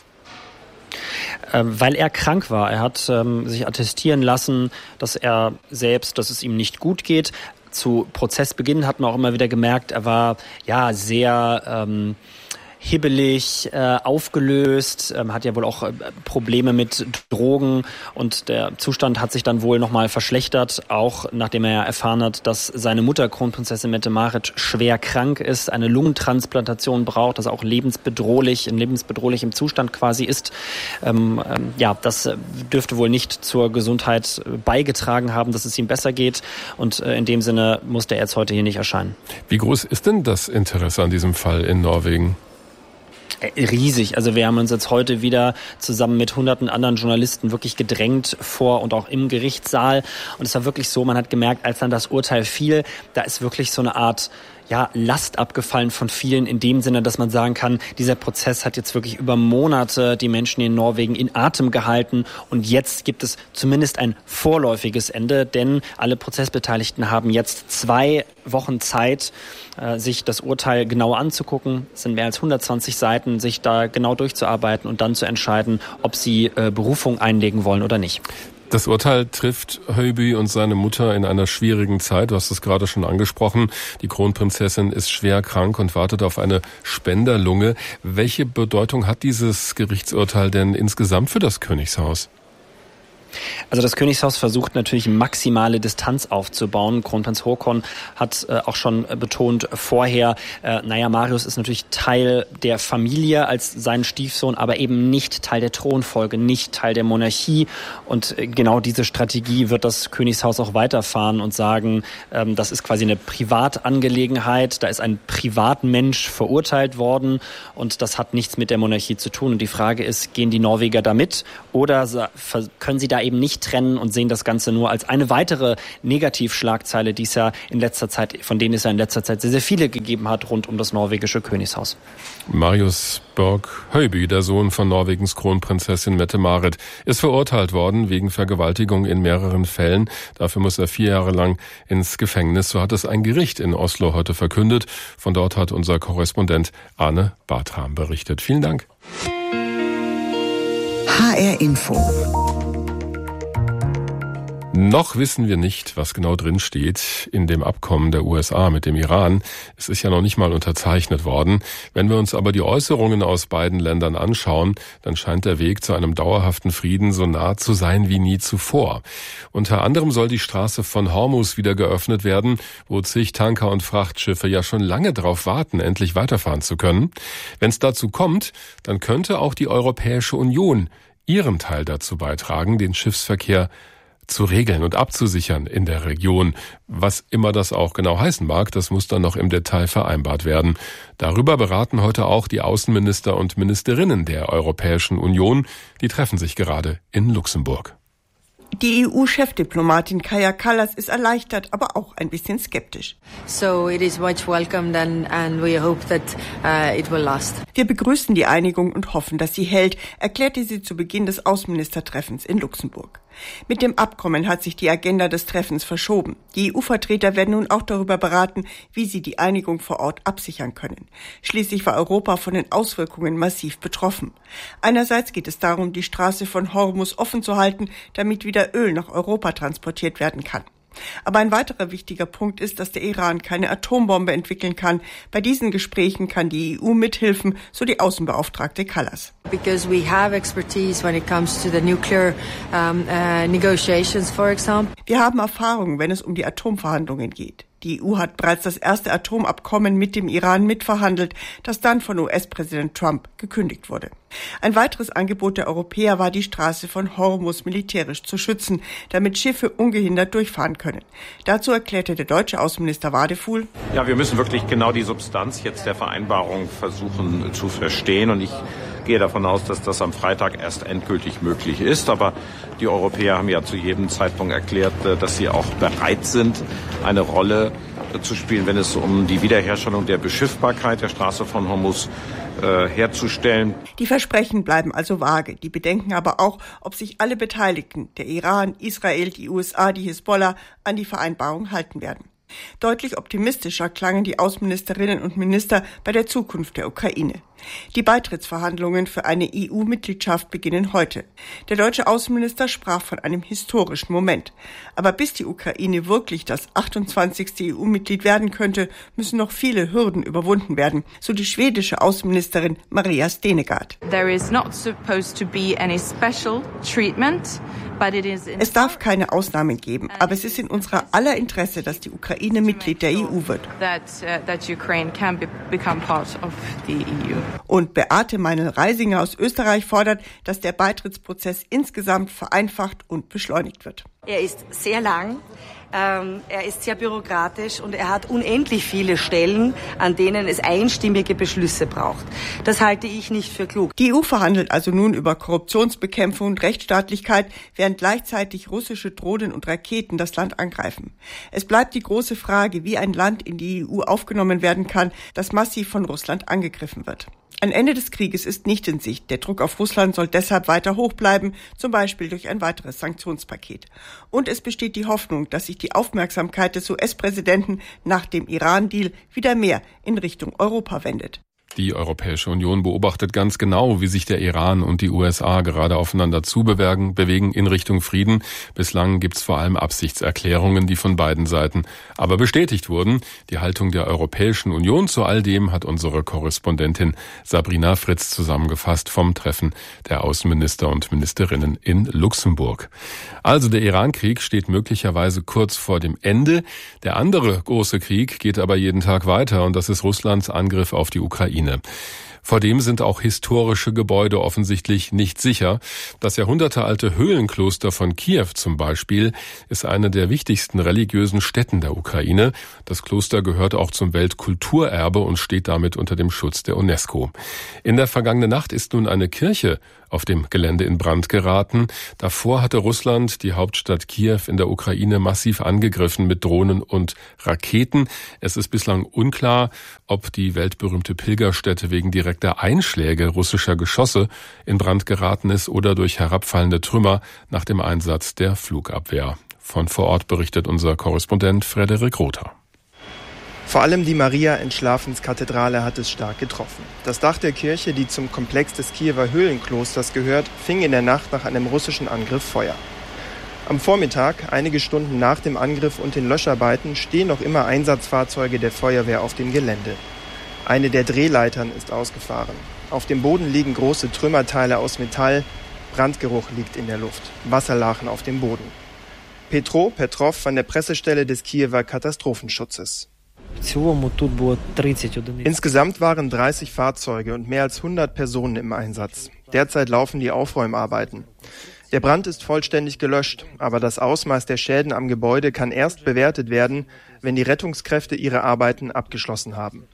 Ähm, weil er krank war. Er hat ähm, sich attestieren lassen, dass er selbst, dass es ihm nicht gut geht. Zu Prozessbeginn hat man auch immer wieder gemerkt, er war ja sehr ähm, hibbelig, äh, aufgelöst, ähm, hat ja wohl auch äh, Probleme mit Drogen und der Zustand hat sich dann wohl nochmal verschlechtert, auch nachdem er erfahren hat, dass seine Mutter Kronprinzessin Mette-Marit schwer krank ist, eine Lungentransplantation braucht, dass er auch lebensbedrohlich, in lebensbedrohlichem Zustand quasi ist. Ähm, ähm, ja, das dürfte wohl nicht zur Gesundheit beigetragen haben, dass es ihm besser geht und äh, in dem Sinne musste er jetzt heute hier nicht erscheinen. Wie groß ist denn das Interesse an diesem Fall in Norwegen? Riesig. Also wir haben uns jetzt heute wieder zusammen mit hunderten anderen Journalisten wirklich gedrängt vor und auch im Gerichtssaal. Und es war wirklich so, man hat gemerkt, als dann das Urteil fiel, da ist wirklich so eine Art ja, Last abgefallen von vielen in dem Sinne, dass man sagen kann, dieser Prozess hat jetzt wirklich über Monate die Menschen in Norwegen in Atem gehalten und jetzt gibt es zumindest ein vorläufiges Ende, denn alle Prozessbeteiligten haben jetzt zwei Wochen Zeit, äh, sich das Urteil genauer anzugucken. Es sind mehr als hundertzwanzig Seiten, sich da genau durchzuarbeiten und dann zu entscheiden, ob sie äh, Berufung einlegen wollen oder nicht. Das Urteil trifft Höyby und seine Mutter in einer schwierigen Zeit. Du hast es gerade schon angesprochen. Die Kronprinzessin ist schwer krank und wartet auf eine Spenderlunge. Welche Bedeutung hat dieses Gerichtsurteil denn insgesamt für das Königshaus? Also das Königshaus versucht natürlich maximale Distanz aufzubauen. Kronprinz Haakon hat äh, auch schon betont vorher, äh, naja, Marius ist natürlich Teil der Familie als sein Stiefsohn, aber eben nicht Teil der Thronfolge, nicht Teil der Monarchie. Und äh, genau diese Strategie wird das Königshaus auch weiterfahren und sagen, ähm, das ist quasi eine Privatangelegenheit, da ist ein Privatmensch verurteilt worden und das hat nichts mit der Monarchie zu tun. Und die Frage ist, gehen die Norweger da mit oder können sie da eben nicht trennen und sehen das Ganze nur als eine weitere Negativschlagzeile, die es ja in letzter Zeit, von denen es ja in letzter Zeit sehr, sehr viele gegeben hat rund um das norwegische Königshaus. Marius Berg-Høiby, der Sohn von Norwegens Kronprinzessin Mette-Marit, ist verurteilt worden wegen Vergewaltigung in mehreren Fällen. Dafür muss er vier Jahre lang ins Gefängnis. So hat es ein Gericht in Oslo heute verkündet. Von dort hat unser Korrespondent Arne Bartram berichtet. Vielen Dank. H R Info. Noch wissen wir nicht, was genau drin steht in dem Abkommen der U S A mit dem Iran. Es ist ja noch nicht mal unterzeichnet worden. Wenn wir uns aber die Äußerungen aus beiden Ländern anschauen, dann scheint der Weg zu einem dauerhaften Frieden so nah zu sein wie nie zuvor. Unter anderem soll die Straße von Hormuz wieder geöffnet werden, wo zig Tanker und Frachtschiffe ja schon lange drauf warten, endlich weiterfahren zu können. Wenn es dazu kommt, dann könnte auch die Europäische Union ihren Teil dazu beitragen, den Schiffsverkehr zu regeln und abzusichern in der Region. Was immer das auch genau heißen mag, das muss dann noch im Detail vereinbart werden. Darüber beraten heute auch die Außenminister und Ministerinnen der Europäischen Union. Die treffen sich gerade in Luxemburg. Die E U-Chefdiplomatin Kaja Kallas ist erleichtert, aber auch ein bisschen skeptisch. So it is much welcomed and, and we hope that uh, it will last. Wir begrüßen die Einigung und hoffen, dass sie hält, erklärte sie zu Beginn des Außenministertreffens in Luxemburg. Mit dem Abkommen hat sich die Agenda des Treffens verschoben. Die E U-Vertreter werden nun auch darüber beraten, wie sie die Einigung vor Ort absichern können. Schließlich war Europa von den Auswirkungen massiv betroffen. Einerseits geht es darum, die Straße von Hormuz offen zu halten, damit wieder Öl nach Europa transportiert werden kann. Aber ein weiterer wichtiger Punkt ist, dass der Iran keine Atombombe entwickeln kann. Bei diesen Gesprächen kann die E U mithelfen, so die Außenbeauftragte Kallas. Because we have expertise when it comes to the nuclear um, uh, negotiations, for example. Wir haben Erfahrung, wenn es um die Atomverhandlungen geht. Die E U hat bereits das erste Atomabkommen mit dem Iran mitverhandelt, das dann von U S-Präsident Trump gekündigt wurde. Ein weiteres Angebot der Europäer war, die Straße von Hormuz militärisch zu schützen, damit Schiffe ungehindert durchfahren können. Dazu erklärte der deutsche Außenminister Wadefuhl: Ja, wir müssen wirklich genau die Substanz jetzt der Vereinbarung versuchen zu verstehen. Und ich gehe davon aus, dass das am Freitag erst endgültig möglich ist. Aber die Europäer haben ja zu jedem Zeitpunkt erklärt, dass sie auch bereit sind, eine Rolle zu spielen, wenn es um die Wiederherstellung der Beschiffbarkeit der Straße von Hormuz äh, herzustellen. Die Versprechen bleiben also vage. Die bedenken aber auch, ob sich alle Beteiligten, der Iran, Israel, die U S A, die Hisbollah, an die Vereinbarung halten werden. Deutlich optimistischer klangen die Außenministerinnen und Minister bei der Zukunft der Ukraine. Die Beitrittsverhandlungen für eine E U-Mitgliedschaft beginnen heute. Der deutsche Außenminister sprach von einem historischen Moment. Aber bis die Ukraine wirklich das achtundzwanzigste E U-Mitglied werden könnte, müssen noch viele Hürden überwunden werden, so die schwedische Außenministerin Maria Stenegard. There is not supposed to be any special treatment. Es darf keine Ausnahmen geben, aber es ist in unserer aller Interesse, dass die Ukraine Mitglied der E U wird. Und Beate Meinl-Reisinger aus Österreich fordert, dass der Beitrittsprozess insgesamt vereinfacht und beschleunigt wird. Er ist sehr lang. Ähm, er ist sehr bürokratisch und er hat unendlich viele Stellen, an denen es einstimmige Beschlüsse braucht. Das halte ich nicht für klug. Die E U verhandelt also nun über Korruptionsbekämpfung und Rechtsstaatlichkeit, während gleichzeitig russische Drohnen und Raketen das Land angreifen. Es bleibt die große Frage, wie ein Land in die E U aufgenommen werden kann, das massiv von Russland angegriffen wird. Ein Ende des Krieges ist nicht in Sicht. Der Druck auf Russland soll deshalb weiter hoch bleiben, zum Beispiel durch ein weiteres Sanktionspaket. Und es besteht die Hoffnung, dass sich die Aufmerksamkeit des U S-Präsidenten nach dem Iran-Deal wieder mehr in Richtung Europa wendet. Die Europäische Union beobachtet ganz genau, wie sich der Iran und die U S A gerade aufeinander zubewegen bewegen in Richtung Frieden. Bislang gibt es vor allem Absichtserklärungen, die von beiden Seiten aber bestätigt wurden. Die Haltung der Europäischen Union zu all dem hat unsere Korrespondentin Sabrina Fritz zusammengefasst vom Treffen der Außenminister und Ministerinnen in Luxemburg. Also der Iran-Krieg steht möglicherweise kurz vor dem Ende. Der andere große Krieg geht aber jeden Tag weiter und das ist Russlands Angriff auf die Ukraine. Vor dem sind auch historische Gebäude offensichtlich nicht sicher. Das jahrhundertealte Höhlenkloster von Kiew zum Beispiel ist eine der wichtigsten religiösen Stätten der Ukraine. Das Kloster gehört auch zum Weltkulturerbe und steht damit unter dem Schutz der UNESCO. In der vergangenen Nacht ist nun eine Kirche auf dem Gelände in Brand geraten. Davor hatte Russland die Hauptstadt Kiew in der Ukraine massiv angegriffen mit Drohnen und Raketen. Es ist bislang unklar, ob die weltberühmte Pilgerstätte wegen direkter Einschläge russischer Geschosse in Brand geraten ist oder durch herabfallende Trümmer nach dem Einsatz der Flugabwehr. Von vor Ort berichtet unser Korrespondent Frederik Rother. Vor allem die Maria-Entschlafenskathedrale hat es stark getroffen. Das Dach der Kirche, die zum Komplex des Kiewer Höhlenklosters gehört, fing in der Nacht nach einem russischen Angriff Feuer. Am Vormittag, einige Stunden nach dem Angriff und den Löscharbeiten, stehen noch immer Einsatzfahrzeuge der Feuerwehr auf dem Gelände. Eine der Drehleitern ist ausgefahren. Auf dem Boden liegen große Trümmerteile aus Metall. Brandgeruch liegt in der Luft. Wasserlachen auf dem Boden. Petro Petrov von der Pressestelle des Kiewer Katastrophenschutzes. Insgesamt waren dreißig Fahrzeuge und mehr als hundert Personen im Einsatz. Derzeit laufen die Aufräumarbeiten. Der Brand ist vollständig gelöscht, aber das Ausmaß der Schäden am Gebäude kann erst bewertet werden, wenn die Rettungskräfte ihre Arbeiten abgeschlossen haben.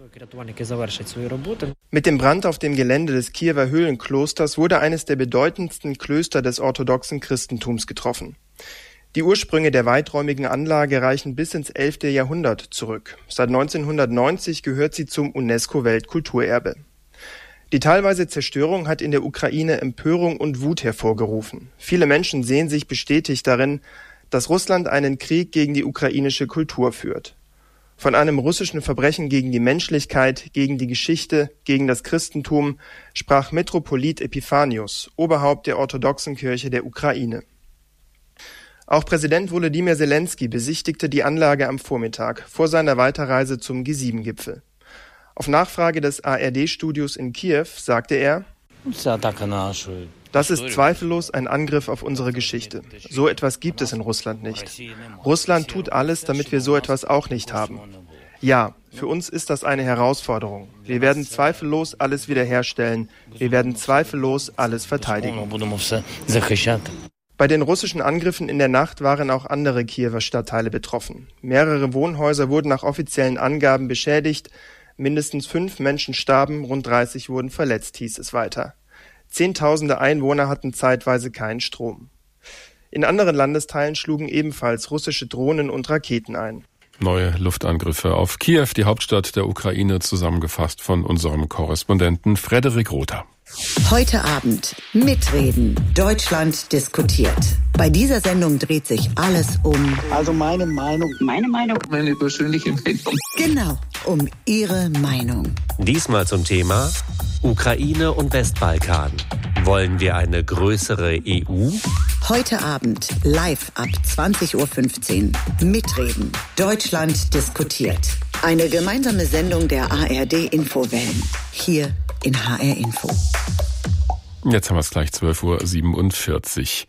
Mit dem Brand auf dem Gelände des Kiewer Höhlenklosters wurde eines der bedeutendsten Klöster des orthodoxen Christentums getroffen. Die Ursprünge der weiträumigen Anlage reichen bis ins elfte Jahrhundert zurück. Seit neunzehnhundertneunzig gehört sie zum UNESCO-Weltkulturerbe. Die teilweise Zerstörung hat in der Ukraine Empörung und Wut hervorgerufen. Viele Menschen sehen sich bestätigt darin, dass Russland einen Krieg gegen die ukrainische Kultur führt. Von einem russischen Verbrechen gegen die Menschlichkeit, gegen die Geschichte, gegen das Christentum sprach Metropolit Epiphanius, Oberhaupt der orthodoxen Kirche der Ukraine. Auch Präsident Volodymyr Zelensky besichtigte die Anlage am Vormittag vor seiner Weiterreise zum G sieben Gipfel. Auf Nachfrage des A R D-Studios in Kiew sagte er: Das ist zweifellos ein Angriff auf unsere Geschichte. So etwas gibt es in Russland nicht. Russland tut alles, damit wir so etwas auch nicht haben. Ja, für uns ist das eine Herausforderung. Wir werden zweifellos alles wiederherstellen. Wir werden zweifellos alles verteidigen. Bei den russischen Angriffen in der Nacht waren auch andere Kiewer Stadtteile betroffen. Mehrere Wohnhäuser wurden nach offiziellen Angaben beschädigt. Mindestens fünf Menschen starben, rund dreißig wurden verletzt, hieß es weiter. Zehntausende Einwohner hatten zeitweise keinen Strom. In anderen Landesteilen schlugen ebenfalls russische Drohnen und Raketen ein. Neue Luftangriffe auf Kiew, die Hauptstadt der Ukraine, zusammengefasst von unserem Korrespondenten Frederik Rother. Heute Abend mitreden. Deutschland diskutiert. Bei dieser Sendung dreht sich alles um... Also meine Meinung. Meine Meinung. Meine persönliche Meinung. Genau, um Ihre Meinung. Diesmal zum Thema Ukraine und Westbalkan. Wollen wir eine größere E U? Heute Abend live ab zwanzig Uhr fünfzehn. Mitreden. Deutschland diskutiert. Eine gemeinsame Sendung der A R D-Infowellen. Hier in H R Info. Jetzt haben wir es gleich zwölf Uhr siebenundvierzig.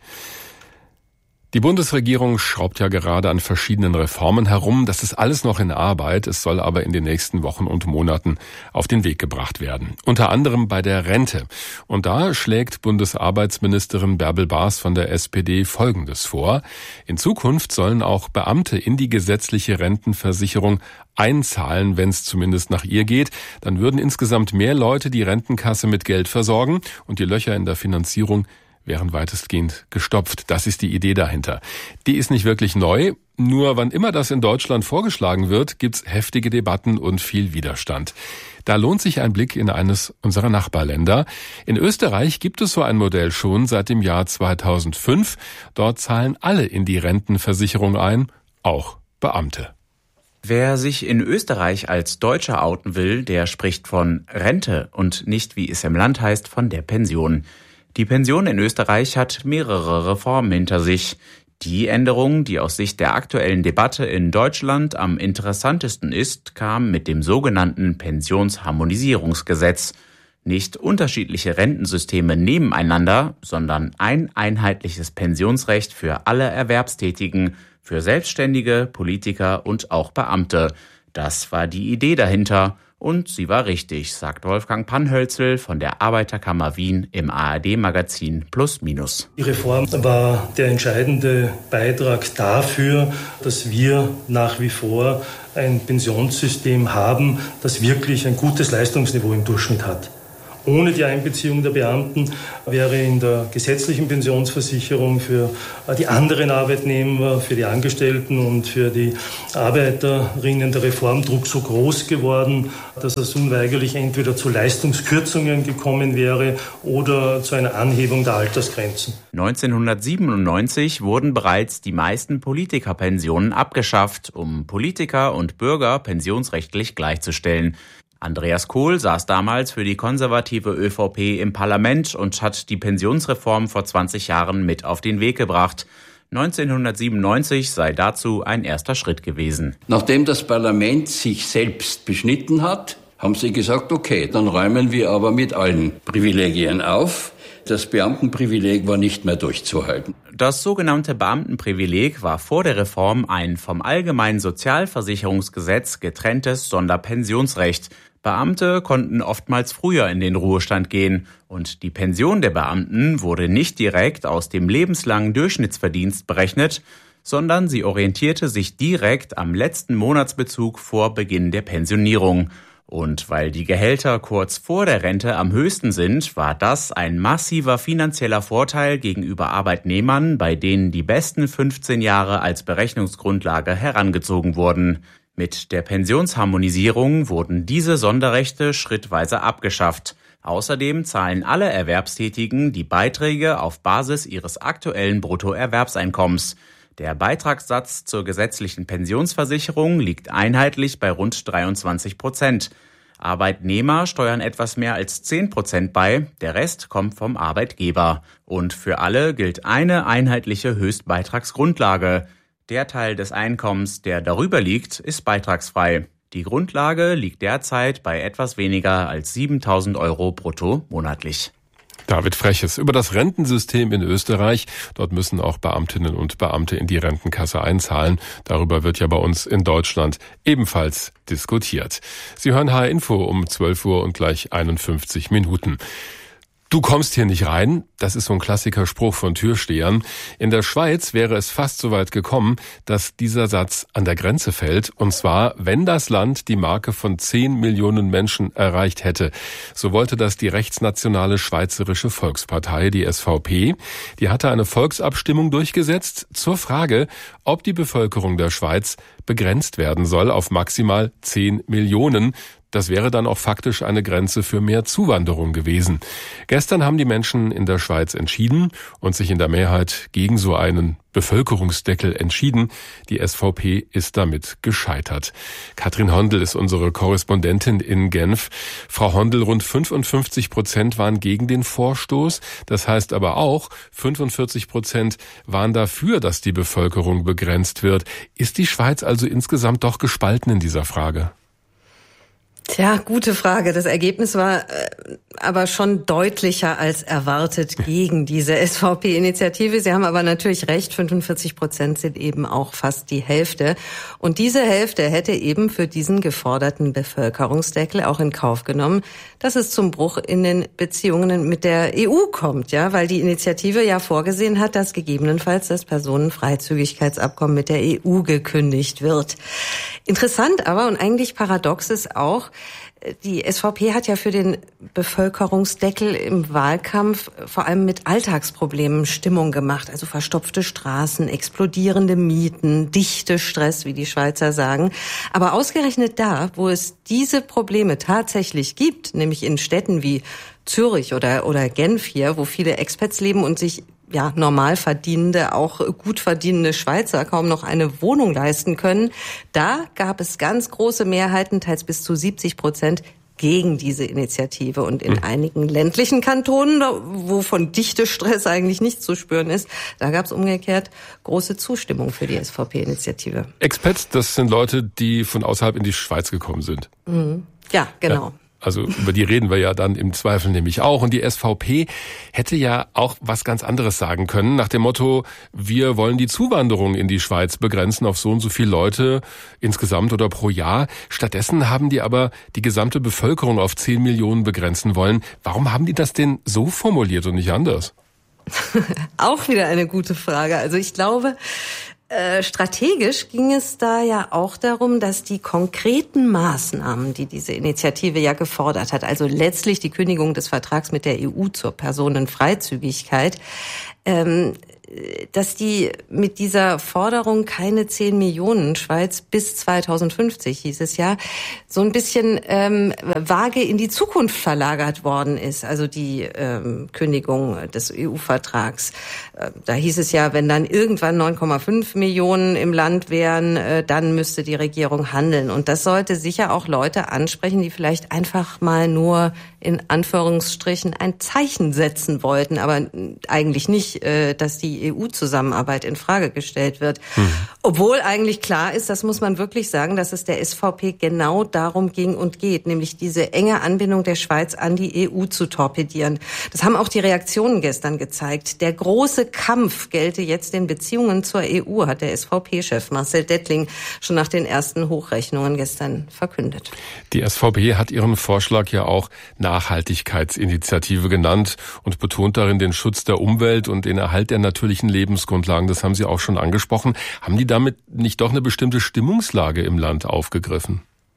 Die Bundesregierung schraubt ja gerade an verschiedenen Reformen herum. Das ist alles noch in Arbeit. Es soll aber in den nächsten Wochen und Monaten auf den Weg gebracht werden. Unter anderem bei der Rente. Und da schlägt Bundesarbeitsministerin Bärbel Baas von der S P D Folgendes vor. In Zukunft sollen auch Beamte in die gesetzliche Rentenversicherung einzahlen, wenn es zumindest nach ihr geht. Dann würden insgesamt mehr Leute die Rentenkasse mit Geld versorgen und die Löcher in der Finanzierung wären weitestgehend gestopft. Das ist die Idee dahinter. Die ist nicht wirklich neu, nur wann immer das in Deutschland vorgeschlagen wird, gibt's heftige Debatten und viel Widerstand. Da lohnt sich ein Blick in eines unserer Nachbarländer. In Österreich gibt es so ein Modell schon seit dem Jahr zweitausendfünf. Dort zahlen alle in die Rentenversicherung ein, auch Beamte. Wer sich in Österreich als Deutscher outen will, der spricht von Rente und nicht, wie es im Land heißt, von der Pension. Die Pension in Österreich hat mehrere Reformen hinter sich. Die Änderung, die aus Sicht der aktuellen Debatte in Deutschland am interessantesten ist, kam mit dem sogenannten Pensionsharmonisierungsgesetz. Nicht unterschiedliche Rentensysteme nebeneinander, sondern ein einheitliches Pensionsrecht für alle Erwerbstätigen, für Selbstständige, Politiker und auch Beamte. Das war die Idee dahinter und sie war richtig, sagt Wolfgang Panhölzel von der Arbeiterkammer Wien im A R D-Magazin Plus Minus. Die Reform war der entscheidende Beitrag dafür, dass wir nach wie vor ein Pensionssystem haben, das wirklich ein gutes Leistungsniveau im Durchschnitt hat. Ohne die Einbeziehung der Beamten wäre in der gesetzlichen Pensionsversicherung für die anderen Arbeitnehmer, für die Angestellten und für die Arbeiterinnen der Reformdruck so groß geworden, dass es unweigerlich entweder zu Leistungskürzungen gekommen wäre oder zu einer Anhebung der Altersgrenzen. neunzehnhundertsiebenundneunzig wurden bereits die meisten Politikerpensionen abgeschafft, um Politiker und Bürger pensionsrechtlich gleichzustellen. Andreas Kohl saß damals für die konservative ÖVP im Parlament und hat die Pensionsreform vor zwanzig Jahren mit auf den Weg gebracht. neunzehnhundertsiebenundneunzig sei dazu ein erster Schritt gewesen. Nachdem das Parlament sich selbst beschnitten hat, haben sie gesagt, okay, dann räumen wir aber mit allen Privilegien auf. Das Beamtenprivileg war nicht mehr durchzuhalten. Das sogenannte Beamtenprivileg war vor der Reform ein vom Allgemeinen Sozialversicherungsgesetz getrenntes Sonderpensionsrecht. Beamte konnten oftmals früher in den Ruhestand gehen und die Pension der Beamten wurde nicht direkt aus dem lebenslangen Durchschnittsverdienst berechnet, sondern sie orientierte sich direkt am letzten Monatsbezug vor Beginn der Pensionierung. Und weil die Gehälter kurz vor der Rente am höchsten sind, war das ein massiver finanzieller Vorteil gegenüber Arbeitnehmern, bei denen die besten fünfzehn Jahre als Berechnungsgrundlage herangezogen wurden. Mit der Pensionsharmonisierung wurden diese Sonderrechte schrittweise abgeschafft. Außerdem zahlen alle Erwerbstätigen die Beiträge auf Basis ihres aktuellen Bruttoerwerbseinkommens. Der Beitragssatz zur gesetzlichen Pensionsversicherung liegt einheitlich bei rund dreiundzwanzig Prozent. Arbeitnehmer steuern etwas mehr als zehn Prozent bei, der Rest kommt vom Arbeitgeber. Und für alle gilt eine einheitliche Höchstbeitragsgrundlage. Der Teil des Einkommens, der darüber liegt, ist beitragsfrei. Die Grundlage liegt derzeit bei etwas weniger als siebentausend Euro brutto monatlich. David Freches über das Rentensystem in Österreich. Dort müssen auch Beamtinnen und Beamte in die Rentenkasse einzahlen. Darüber wird ja bei uns in Deutschland ebenfalls diskutiert. Sie hören H R Info um zwölf Uhr und gleich einundfünfzig Minuten. Du kommst hier nicht rein, das ist so ein klassischer Spruch von Türstehern. In der Schweiz wäre es fast so weit gekommen, dass dieser Satz an der Grenze fällt. Und zwar, wenn das Land die Marke von zehn Millionen Menschen erreicht hätte. So wollte das die rechtsnationale Schweizerische Volkspartei, die S V P. Die hatte eine Volksabstimmung durchgesetzt zur Frage, ob die Bevölkerung der Schweiz begrenzt werden soll auf maximal zehn Millionen. Das wäre dann auch faktisch eine Grenze für mehr Zuwanderung gewesen. Gestern haben die Menschen in der Schweiz entschieden und sich in der Mehrheit gegen so einen Bevölkerungsdeckel entschieden. Die S V P ist damit gescheitert. Katrin Hondel ist unsere Korrespondentin in Genf. Frau Hondel, rund fünfundfünfzig Prozent waren gegen den Vorstoß. Das heißt aber auch, fünfundvierzig Prozent waren dafür, dass die Bevölkerung begrenzt wird. Ist die Schweiz also insgesamt doch gespalten in dieser Frage? Tja, gute Frage. Das Ergebnis war äh, aber schon deutlicher als erwartet gegen diese S V P-Initiative. Sie haben aber natürlich recht, fünfundvierzig Prozent sind eben auch fast die Hälfte. Und diese Hälfte hätte eben für diesen geforderten Bevölkerungsdeckel auch in Kauf genommen, dass es zum Bruch in den Beziehungen mit der E U kommt, ja, weil die Initiative ja vorgesehen hat, dass gegebenenfalls das Personenfreizügigkeitsabkommen mit der E U gekündigt wird. Interessant aber und eigentlich paradox ist auch, die S V P hat ja für den Bevölkerungsdeckel im Wahlkampf vor allem mit Alltagsproblemen Stimmung gemacht. Also verstopfte Straßen, explodierende Mieten, Dichtestress, wie die Schweizer sagen. Aber ausgerechnet da, wo es diese Probleme tatsächlich gibt, nämlich in Städten wie Zürich oder, oder Genf hier, wo viele Expats leben und sich ja, normal verdienende, auch gut verdienende Schweizer kaum noch eine Wohnung leisten können. Da gab es ganz große Mehrheiten, teils bis zu siebzig Prozent, gegen diese Initiative. Und in mhm. einigen ländlichen Kantonen, wo von Dichtestress eigentlich nichts zu spüren ist, da gab es umgekehrt große Zustimmung für die S V P-Initiative. Expats, das sind Leute, die von außerhalb in die Schweiz gekommen sind. Mhm. Ja, genau. Ja. Also über die reden wir ja dann im Zweifel nämlich auch. Und die S V P hätte ja auch was ganz anderes sagen können, nach dem Motto, wir wollen die Zuwanderung in die Schweiz begrenzen auf so und so viele Leute insgesamt oder pro Jahr. Stattdessen haben die aber die gesamte Bevölkerung auf zehn Millionen begrenzen wollen. Warum haben die das denn so formuliert und nicht anders? Auch wieder eine gute Frage. Also ich glaube, Äh, strategisch ging es da ja auch darum, dass die konkreten Maßnahmen, die diese Initiative ja gefordert hat, also letztlich die Kündigung des Vertrags mit der E U zur Personenfreizügigkeit, ähm, dass die mit dieser Forderung keine zehn Millionen Schweiz bis zweitausendfünfzig, hieß es ja, so ein bisschen ähm, vage in die Zukunft verlagert worden ist, also die ähm, Kündigung des E U-Vertrags. Äh, da hieß es ja, wenn dann irgendwann neun Komma fünf Millionen im Land wären, äh, dann müsste die Regierung handeln. Und das sollte sicher auch Leute ansprechen, die vielleicht einfach mal nur in Anführungsstrichen ein Zeichen setzen wollten, aber eigentlich nicht, äh, dass die E U-Zusammenarbeit in Frage gestellt wird. Hm. Obwohl eigentlich klar ist, das muss man wirklich sagen, dass es der S V P genau darum ging und geht, nämlich diese enge Anbindung der Schweiz an die E U zu torpedieren. Das haben auch die Reaktionen gestern gezeigt. Der große Kampf gelte jetzt den Beziehungen zur E U, hat der S V P-Chef Marcel Dettling schon nach den ersten Hochrechnungen gestern verkündet. Die S V P hat ihren Vorschlag ja auch Nachhaltigkeitsinitiative genannt und betont darin den Schutz der Umwelt und den Erhalt der natürlichen Lebensgrundlagen. Das haben Sie auch schon angesprochen. Haben die damit nicht doch eine bestimmte Stimmungslage im Land aufgegriffen?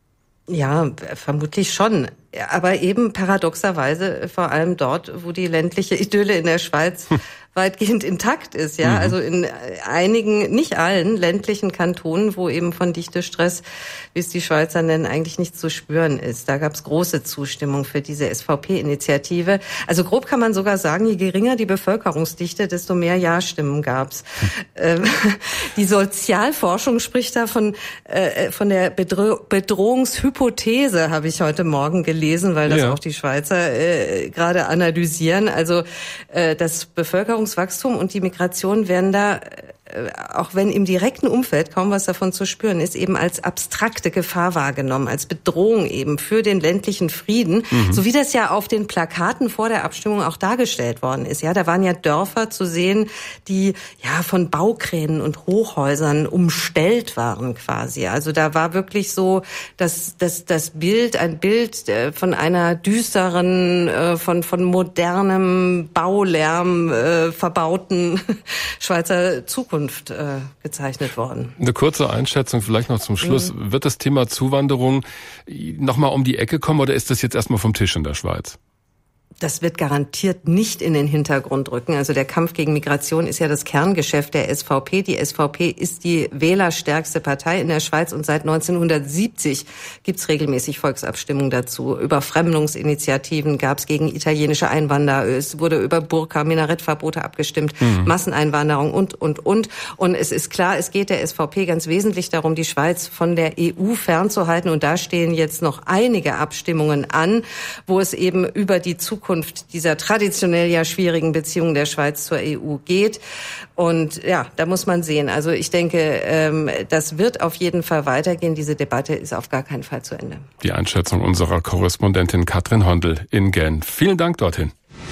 Ja, vermutlich schon. Aber eben paradoxerweise vor allem dort, wo die ländliche Idylle in der Schweiz hm. weitgehend intakt ist, ja. Mhm. Also in einigen, nicht allen ländlichen Kantonen, wo eben von Dichtestress, wie es die Schweizer nennen, eigentlich nichts zu spüren ist. Da gab es große Zustimmung für diese S V P-Initiative. Also grob kann man sogar sagen, je geringer die Bevölkerungsdichte, desto mehr Ja-Stimmen gab es. Hm. Die Sozialforschung spricht da von, äh, von der Bedro- Bedrohungshypothese, habe ich heute Morgen gelesen. Weil das ja. auch die Schweizer äh, gerade analysieren. Also äh, das Bevölkerungswachstum und die Migration werden da, äh, auch wenn im direkten Umfeld kaum was davon zu spüren ist, eben als abstrakte Gefahr wahrgenommen, als Bedrohung eben für den ländlichen Frieden, mhm. so wie das ja auf den Plakaten vor der Abstimmung auch dargestellt worden ist. Ja, da waren ja Dörfer zu sehen, die ja von Baukränen und Hochhäusern umstellt waren quasi. Also da war wirklich so das das das Bild, ein Bild äh, von einer düsteren, äh, von von modernem Baulärm äh, verbauten Schweizer Zukunft äh, gezeichnet worden. Eine kurze Einschätzung vielleicht noch zum Schluss. Mhm. Wird das Thema Zuwanderung nochmal um die Ecke kommen oder ist das jetzt erstmal vom Tisch in der Schweiz? Das wird garantiert nicht in den Hintergrund rücken. Also der Kampf gegen Migration ist ja das Kerngeschäft der S V P. Die S V P ist die wählerstärkste Partei in der Schweiz und seit neunzehnhundertsiebzig gibt's regelmäßig Volksabstimmungen dazu. Überfremdungsinitiativen gab's gegen italienische Einwanderer. Es wurde über Burka, Minarettverbote abgestimmt, mhm. Masseneinwanderung und, und, und. Und es ist klar, es geht der S V P ganz wesentlich darum, die Schweiz von der E U fernzuhalten. Und da stehen jetzt noch einige Abstimmungen an, wo es eben über die Zukunft dieser traditionell ja schwierigen Beziehungen der Schweiz zur E U geht. Und ja, da muss man sehen. Also ich denke, ähm, das wird auf jeden Fall weitergehen. Diese Debatte ist auf gar keinen Fall zu Ende. Die Einschätzung unserer Korrespondentin Katrin Hondel in Genf. Vielen Dank dorthin.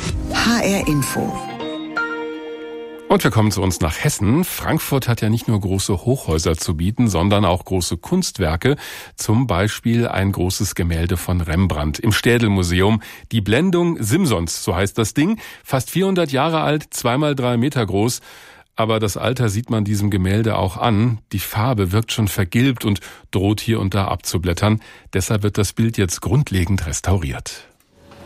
H R Info. Und wir kommen zu uns nach Hessen. Frankfurt hat ja nicht nur große Hochhäuser zu bieten, sondern auch große Kunstwerke. Zum Beispiel ein großes Gemälde von Rembrandt im Städelmuseum. Die Blendung Simsons, so heißt das Ding. Fast vierhundert Jahre alt, zweimal drei Meter groß. Aber das Alter sieht man diesem Gemälde auch an. Die Farbe wirkt schon vergilbt und droht hier und da abzublättern. Deshalb wird das Bild jetzt grundlegend restauriert.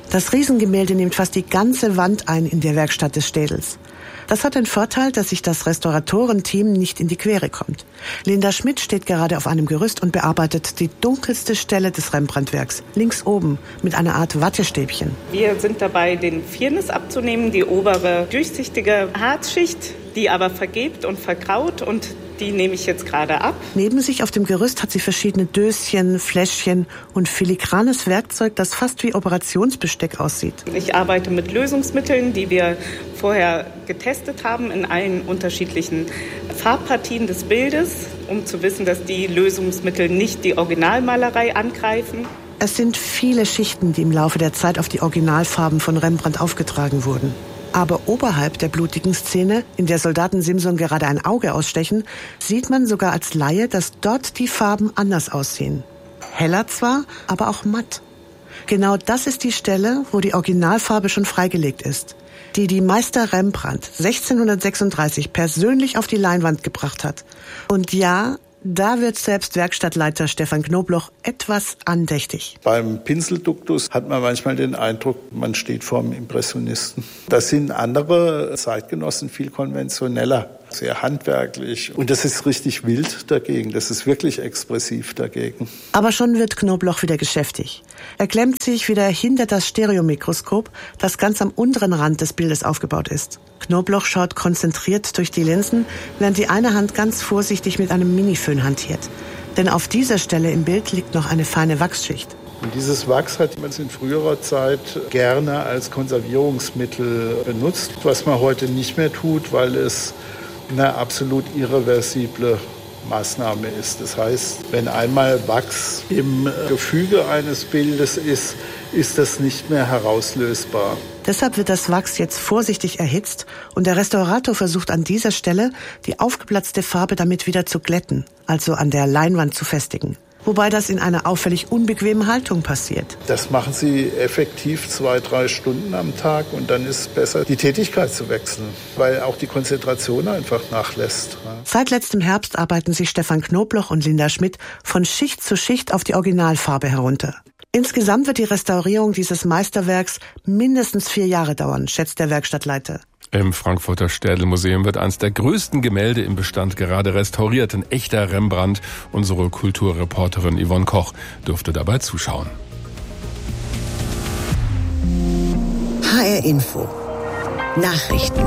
Das Riesengemälde nimmt fast die ganze Wand ein in der Werkstatt des Städels. Das hat den Vorteil, dass sich das Restauratorenteam nicht in die Quere kommt. Linda Schmidt steht gerade auf einem Gerüst und bearbeitet die dunkelste Stelle des Rembrandt-Werks, links oben, mit einer Art Wattestäbchen. Wir sind dabei, den Firnis abzunehmen, die obere durchsichtige Harzschicht, die aber vergebt und vergraut, und die nehme ich jetzt gerade ab. Neben sich auf dem Gerüst hat sie verschiedene Döschen, Fläschchen und filigranes Werkzeug, das fast wie Operationsbesteck aussieht. Ich arbeite mit Lösungsmitteln, die wir vorher getestet haben in allen unterschiedlichen Farbpartien des Bildes, um zu wissen, dass die Lösungsmittel nicht die Originalmalerei angreifen. Es sind viele Schichten, die im Laufe der Zeit auf die Originalfarben von Rembrandt aufgetragen wurden. Aber oberhalb der blutigen Szene, in der Soldaten Simson gerade ein Auge ausstechen, sieht man sogar als Laie, dass dort die Farben anders aussehen. Heller zwar, aber auch matt. Genau das ist die Stelle, wo die Originalfarbe schon freigelegt ist, die die Meister Rembrandt sechzehnhundertsechsunddreißig persönlich auf die Leinwand gebracht hat. Und ja, da wird selbst Werkstattleiter Stefan Knobloch etwas andächtig. Beim Pinselduktus hat man manchmal den Eindruck, man steht vor einem Impressionisten. Das sind andere Zeitgenossen viel konventioneller, sehr handwerklich. Und das ist richtig wild dagegen, das ist wirklich expressiv dagegen. Aber schon wird Knobloch wieder geschäftig. Er klemmt sich wieder hinter das Stereomikroskop, das ganz am unteren Rand des Bildes aufgebaut ist. Knobloch schaut konzentriert durch die Linsen, während die eine Hand ganz vorsichtig mit einem Miniföhn hantiert. Denn auf dieser Stelle im Bild liegt noch eine feine Wachsschicht. Und dieses Wachs hat man in früherer Zeit gerne als Konservierungsmittel benutzt, was man heute nicht mehr tut, weil es eine absolut irreversible Maßnahme ist. Das heißt, wenn einmal Wachs im Gefüge eines Bildes ist, ist das nicht mehr herauslösbar. Deshalb wird das Wachs jetzt vorsichtig erhitzt und der Restaurator versucht an dieser Stelle, die aufgeplatzte Farbe damit wieder zu glätten, also an der Leinwand zu festigen. Wobei das in einer auffällig unbequemen Haltung passiert. Das machen sie effektiv zwei, drei Stunden am Tag und dann ist es besser, die Tätigkeit zu wechseln, weil auch die Konzentration einfach nachlässt. Seit letztem Herbst arbeiten sich Stefan Knobloch und Linda Schmidt von Schicht zu Schicht auf die Originalfarbe herunter. Insgesamt wird die Restaurierung dieses Meisterwerks mindestens vier Jahre dauern, schätzt der Werkstattleiter. Im Frankfurter Städelmuseum wird eines der größten Gemälde im Bestand gerade restauriert. Ein echter Rembrandt. Unsere Kulturreporterin Yvonne Koch durfte dabei zuschauen. H R Info. Nachrichten.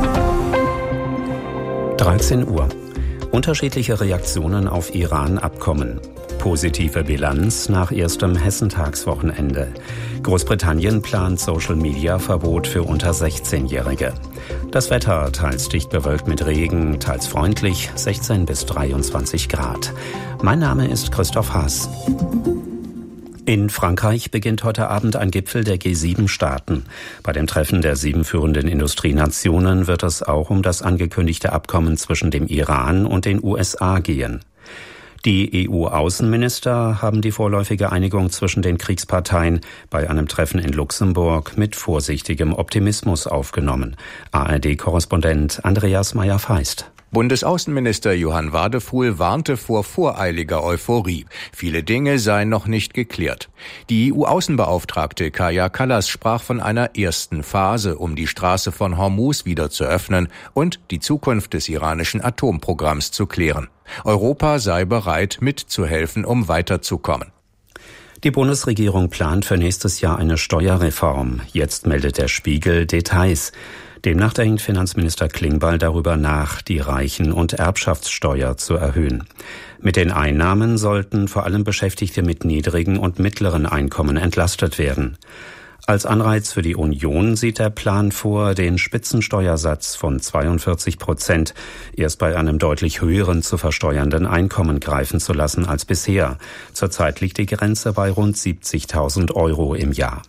dreizehn Uhr. Unterschiedliche Reaktionen auf Iran-Abkommen. Positive Bilanz nach erstem Hessentagswochenende. Großbritannien plant Social-Media-Verbot für unter sechzehnjährige. Das Wetter teils dicht bewölkt mit Regen, teils freundlich, sechzehn bis dreiundzwanzig Grad. Mein Name ist Christoph Haas. In Frankreich beginnt heute Abend ein Gipfel der G sieben Staaten. Bei dem Treffen der sieben führenden Industrienationen wird es auch um das angekündigte Abkommen zwischen dem Iran und den U S A gehen. Die E U-Außenminister haben die vorläufige Einigung zwischen den Kriegsparteien bei einem Treffen in Luxemburg mit vorsichtigem Optimismus aufgenommen. A R D-Korrespondent Andreas Meyer-Feist. Bundesaußenminister Johann Wadefuhl warnte vor voreiliger Euphorie. Viele Dinge seien noch nicht geklärt. Die E U-Außenbeauftragte Kaja Kallas sprach von einer ersten Phase, um die Straße von Hormuz wieder zu öffnen und die Zukunft des iranischen Atomprogramms zu klären. Europa sei bereit, mitzuhelfen, um weiterzukommen. Die Bundesregierung plant für nächstes Jahr eine Steuerreform. Jetzt meldet der Spiegel Details. Demnach denkt Finanzminister Klingbeil darüber nach, die Reichen- und Erbschaftssteuer zu erhöhen. Mit den Einnahmen sollten vor allem Beschäftigte mit niedrigen und mittleren Einkommen entlastet werden. Als Anreiz für die Union sieht der Plan vor, den Spitzensteuersatz von zweiundvierzig Prozent erst bei einem deutlich höheren zu versteuernden Einkommen greifen zu lassen als bisher. Zurzeit liegt die Grenze bei rund siebzigtausend Euro im Jahr.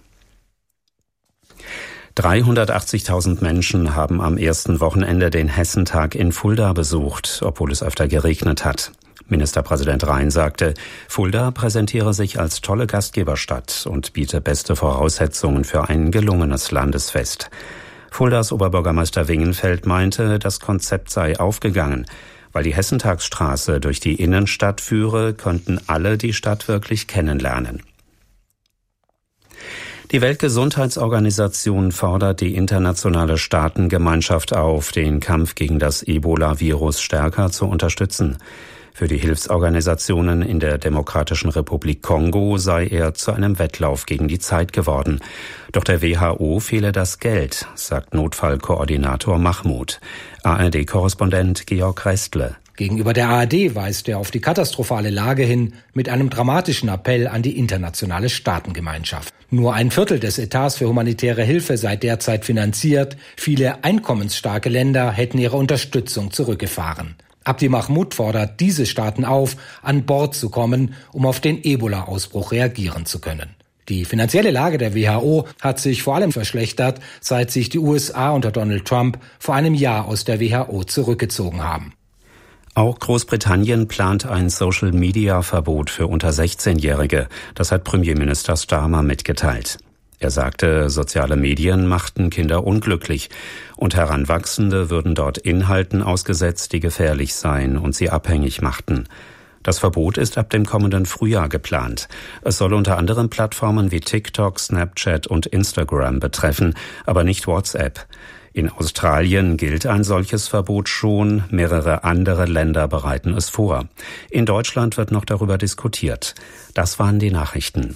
dreihundertachtzigtausend Menschen haben am ersten Wochenende den Hessentag in Fulda besucht, obwohl es öfter geregnet hat. Ministerpräsident Rhein sagte, Fulda präsentiere sich als tolle Gastgeberstadt und biete beste Voraussetzungen für ein gelungenes Landesfest. Fuldas Oberbürgermeister Wingenfeld meinte, das Konzept sei aufgegangen. Weil die Hessentagsstraße durch die Innenstadt führe, könnten alle die Stadt wirklich kennenlernen. Die Weltgesundheitsorganisation fordert die internationale Staatengemeinschaft auf, den Kampf gegen das Ebola-Virus stärker zu unterstützen. Für die Hilfsorganisationen in der Demokratischen Republik Kongo sei er zu einem Wettlauf gegen die Zeit geworden. Doch der W H O fehle das Geld, sagt Notfallkoordinator Mahmoud. A R D-Korrespondent Georg Restle. Gegenüber der A R D weist er auf die katastrophale Lage hin mit einem dramatischen Appell an die internationale Staatengemeinschaft. Nur ein Viertel des Etats für humanitäre Hilfe sei derzeit finanziert. Viele einkommensstarke Länder hätten ihre Unterstützung zurückgefahren. Abdi Mahmoud fordert diese Staaten auf, an Bord zu kommen, um auf den Ebola-Ausbruch reagieren zu können. Die finanzielle Lage der W H O hat sich vor allem verschlechtert, seit sich die U S A unter Donald Trump vor einem Jahr aus der W H O zurückgezogen haben. Auch Großbritannien plant ein Social-Media-Verbot für unter sechzehnjährige. Das hat Premierminister Starmer mitgeteilt. Er sagte, soziale Medien machten Kinder unglücklich und Heranwachsende würden dort Inhalten ausgesetzt, die gefährlich seien und sie abhängig machten. Das Verbot ist ab dem kommenden Frühjahr geplant. Es soll unter anderem Plattformen wie TikTok, Snapchat und Instagram betreffen, aber nicht WhatsApp. In Australien gilt ein solches Verbot schon, mehrere andere Länder bereiten es vor. In Deutschland wird noch darüber diskutiert. Das waren die Nachrichten.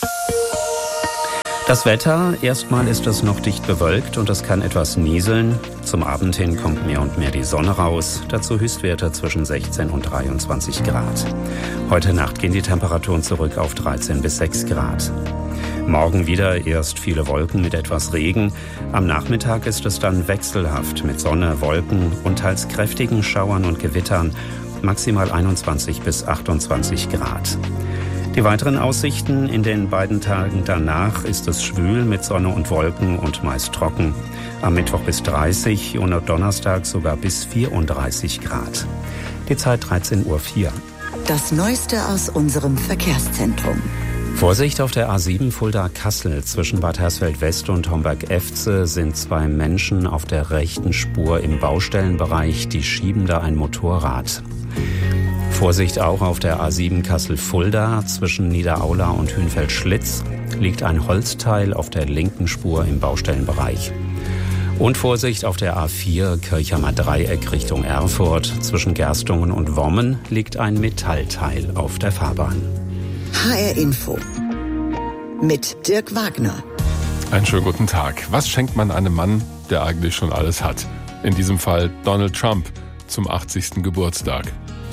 Das Wetter, erstmal ist es noch dicht bewölkt und es kann etwas nieseln. Zum Abend hin kommt mehr und mehr die Sonne raus, dazu Höchstwerte zwischen sechzehn und dreiundzwanzig Grad. Heute Nacht gehen die Temperaturen zurück auf dreizehn bis sechs Grad. Morgen wieder erst viele Wolken mit etwas Regen. Am Nachmittag ist es dann wechselhaft mit Sonne, Wolken und teils kräftigen Schauern und Gewittern, maximal einundzwanzig bis achtundzwanzig Grad. Die weiteren Aussichten: in den beiden Tagen danach ist es schwül mit Sonne und Wolken und meist trocken. Am Mittwoch bis dreißig und am Donnerstag sogar bis vierunddreißig Grad. Die Zeit dreizehn Uhr vier. Das Neueste aus unserem Verkehrszentrum. Vorsicht auf der A sieben Fulda-Kassel. Zwischen Bad Hersfeld-West und Homberg-Efze sind zwei Menschen auf der rechten Spur im Baustellenbereich. Die schieben da ein Motorrad. Vorsicht auch auf der A sieben Kassel-Fulda. Zwischen Niederaula und Hünfeld-Schlitz liegt ein Holzteil auf der linken Spur im Baustellenbereich. Und Vorsicht auf der A vier Kirchheimer Dreieck Richtung Erfurt. Zwischen Gerstungen und Wommen liegt ein Metallteil auf der Fahrbahn. H R Info mit Dirk Wagner. Einen schönen guten Tag. Was schenkt man einem Mann, der eigentlich schon alles hat? In diesem Fall Donald Trump zum achtzigsten Geburtstag.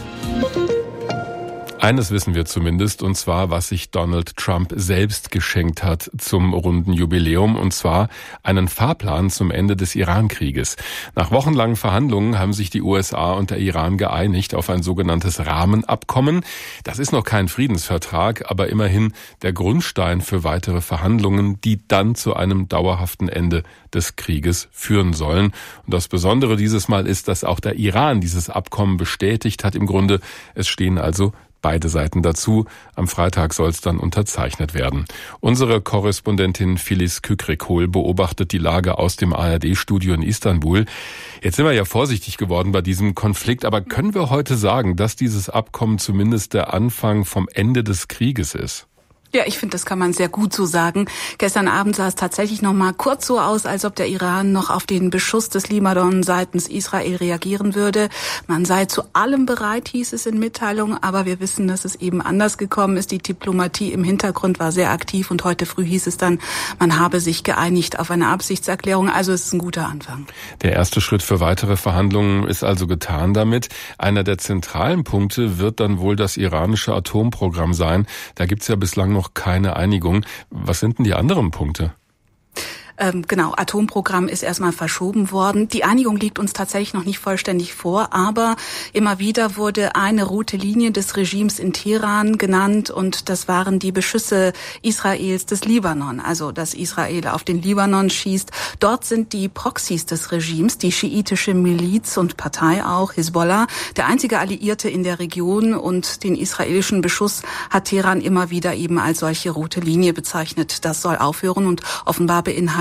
Eines wissen wir zumindest, und zwar, was sich Donald Trump selbst geschenkt hat zum runden Jubiläum, und zwar einen Fahrplan zum Ende des Iran-Krieges. Nach wochenlangen Verhandlungen haben sich die U S A und der Iran geeinigt auf ein sogenanntes Rahmenabkommen. Das ist noch kein Friedensvertrag, aber immerhin der Grundstein für weitere Verhandlungen, die dann zu einem dauerhaften Ende des Krieges führen sollen. Und das Besondere dieses Mal ist, dass auch der Iran dieses Abkommen bestätigt hat. Im Grunde, es stehen also beide Seiten dazu. Am Freitag soll es dann unterzeichnet werden. Unsere Korrespondentin Filiz Kükrekol beobachtet die Lage aus dem A R D-Studio in Istanbul. Jetzt sind wir ja vorsichtig geworden bei diesem Konflikt, aber können wir heute sagen, dass dieses Abkommen zumindest der Anfang vom Ende des Krieges ist? Ja, ich finde, das kann man sehr gut so sagen. Gestern Abend sah es tatsächlich noch mal kurz so aus, als ob der Iran noch auf den Beschuss des Libanon seitens Israel reagieren würde. Man sei zu allem bereit, hieß es in Mitteilungen, aber wir wissen, dass es eben anders gekommen ist. Die Diplomatie im Hintergrund war sehr aktiv und heute früh hieß es dann, man habe sich geeinigt auf eine Absichtserklärung. Also es ist ein guter Anfang. Der erste Schritt für weitere Verhandlungen ist also getan damit. Einer der zentralen Punkte wird dann wohl das iranische Atomprogramm sein. Da gibt's ja bislang noch keine Einigung. Was sind denn die anderen Punkte? Ähm, genau, Atomprogramm ist erstmal verschoben worden. Die Einigung liegt uns tatsächlich noch nicht vollständig vor, aber immer wieder wurde eine rote Linie des Regimes in Teheran genannt und das waren die Beschüsse Israels des Libanon, also dass Israel auf den Libanon schießt. Dort sind die Proxys des Regimes, die schiitische Miliz und Partei auch, Hisbollah, der einzige Alliierte in der Region und den israelischen Beschuss hat Teheran immer wieder eben als solche rote Linie bezeichnet. Das soll aufhören und offenbar beinhaltet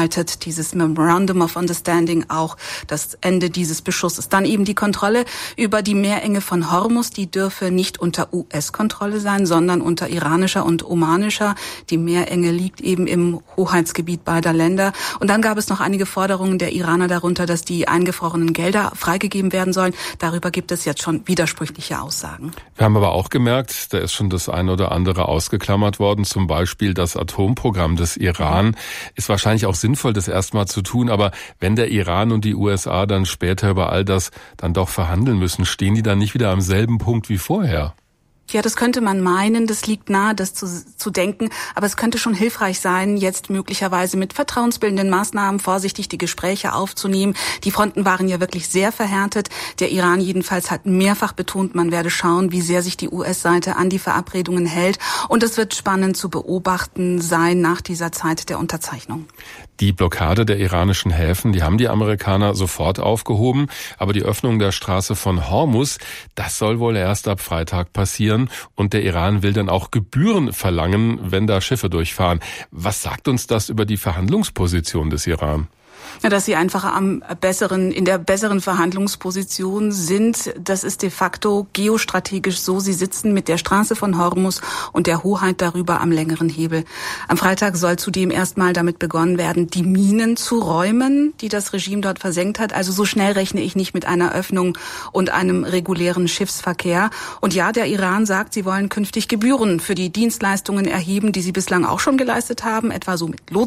bedeutet dieses Memorandum of Understanding auch das Ende dieses Beschusses. Dann eben die Kontrolle über die Meerenge von Hormuz, die dürfe nicht unter U S-Kontrolle sein, sondern unter iranischer und omanischer. Die Meerenge liegt eben im Hoheitsgebiet beider Länder. Und dann gab es noch einige Forderungen der Iraner darunter, dass die eingefrorenen Gelder freigegeben werden sollen. Darüber gibt es jetzt schon widersprüchliche Aussagen. Wir haben aber auch gemerkt, da ist schon das eine oder andere ausgeklammert worden. Zum Beispiel das Atomprogramm des Iran. Ist wahrscheinlich auch sinnvoll, das erstmal zu tun. Aber wenn der Iran und die U S A dann später über all das dann doch verhandeln müssen, stehen die dann nicht wieder am selben Punkt wie vorher? Ja, das könnte man meinen, das liegt nahe, das zu, zu denken, aber es könnte schon hilfreich sein, jetzt möglicherweise mit vertrauensbildenden Maßnahmen vorsichtig die Gespräche aufzunehmen. Die Fronten waren ja wirklich sehr verhärtet. Der Iran jedenfalls hat mehrfach betont, man werde schauen, wie sehr sich die U S-Seite an die Verabredungen hält. Und es wird spannend zu beobachten sein nach dieser Zeit der Unterzeichnung. Die Blockade der iranischen Häfen, die haben die Amerikaner sofort aufgehoben. Aber die Öffnung der Straße von Hormuz, das soll wohl erst ab Freitag passieren. Und der Iran will dann auch Gebühren verlangen, wenn da Schiffe durchfahren. Was sagt uns das über die Verhandlungsposition des Iran? Ja, dass sie einfach am besseren, in der besseren Verhandlungsposition sind. Das ist de facto geostrategisch so. Sie sitzen mit der Straße von Hormuz und der Hoheit darüber am längeren Hebel. Am Freitag soll zudem erstmal damit begonnen werden, die Minen zu räumen, die das Regime dort versenkt hat. Also so schnell rechne ich nicht mit einer Öffnung und einem regulären Schiffsverkehr. Und ja, der Iran sagt, sie wollen künftig Gebühren für die Dienstleistungen erheben, die sie bislang auch schon geleistet haben, etwa so mit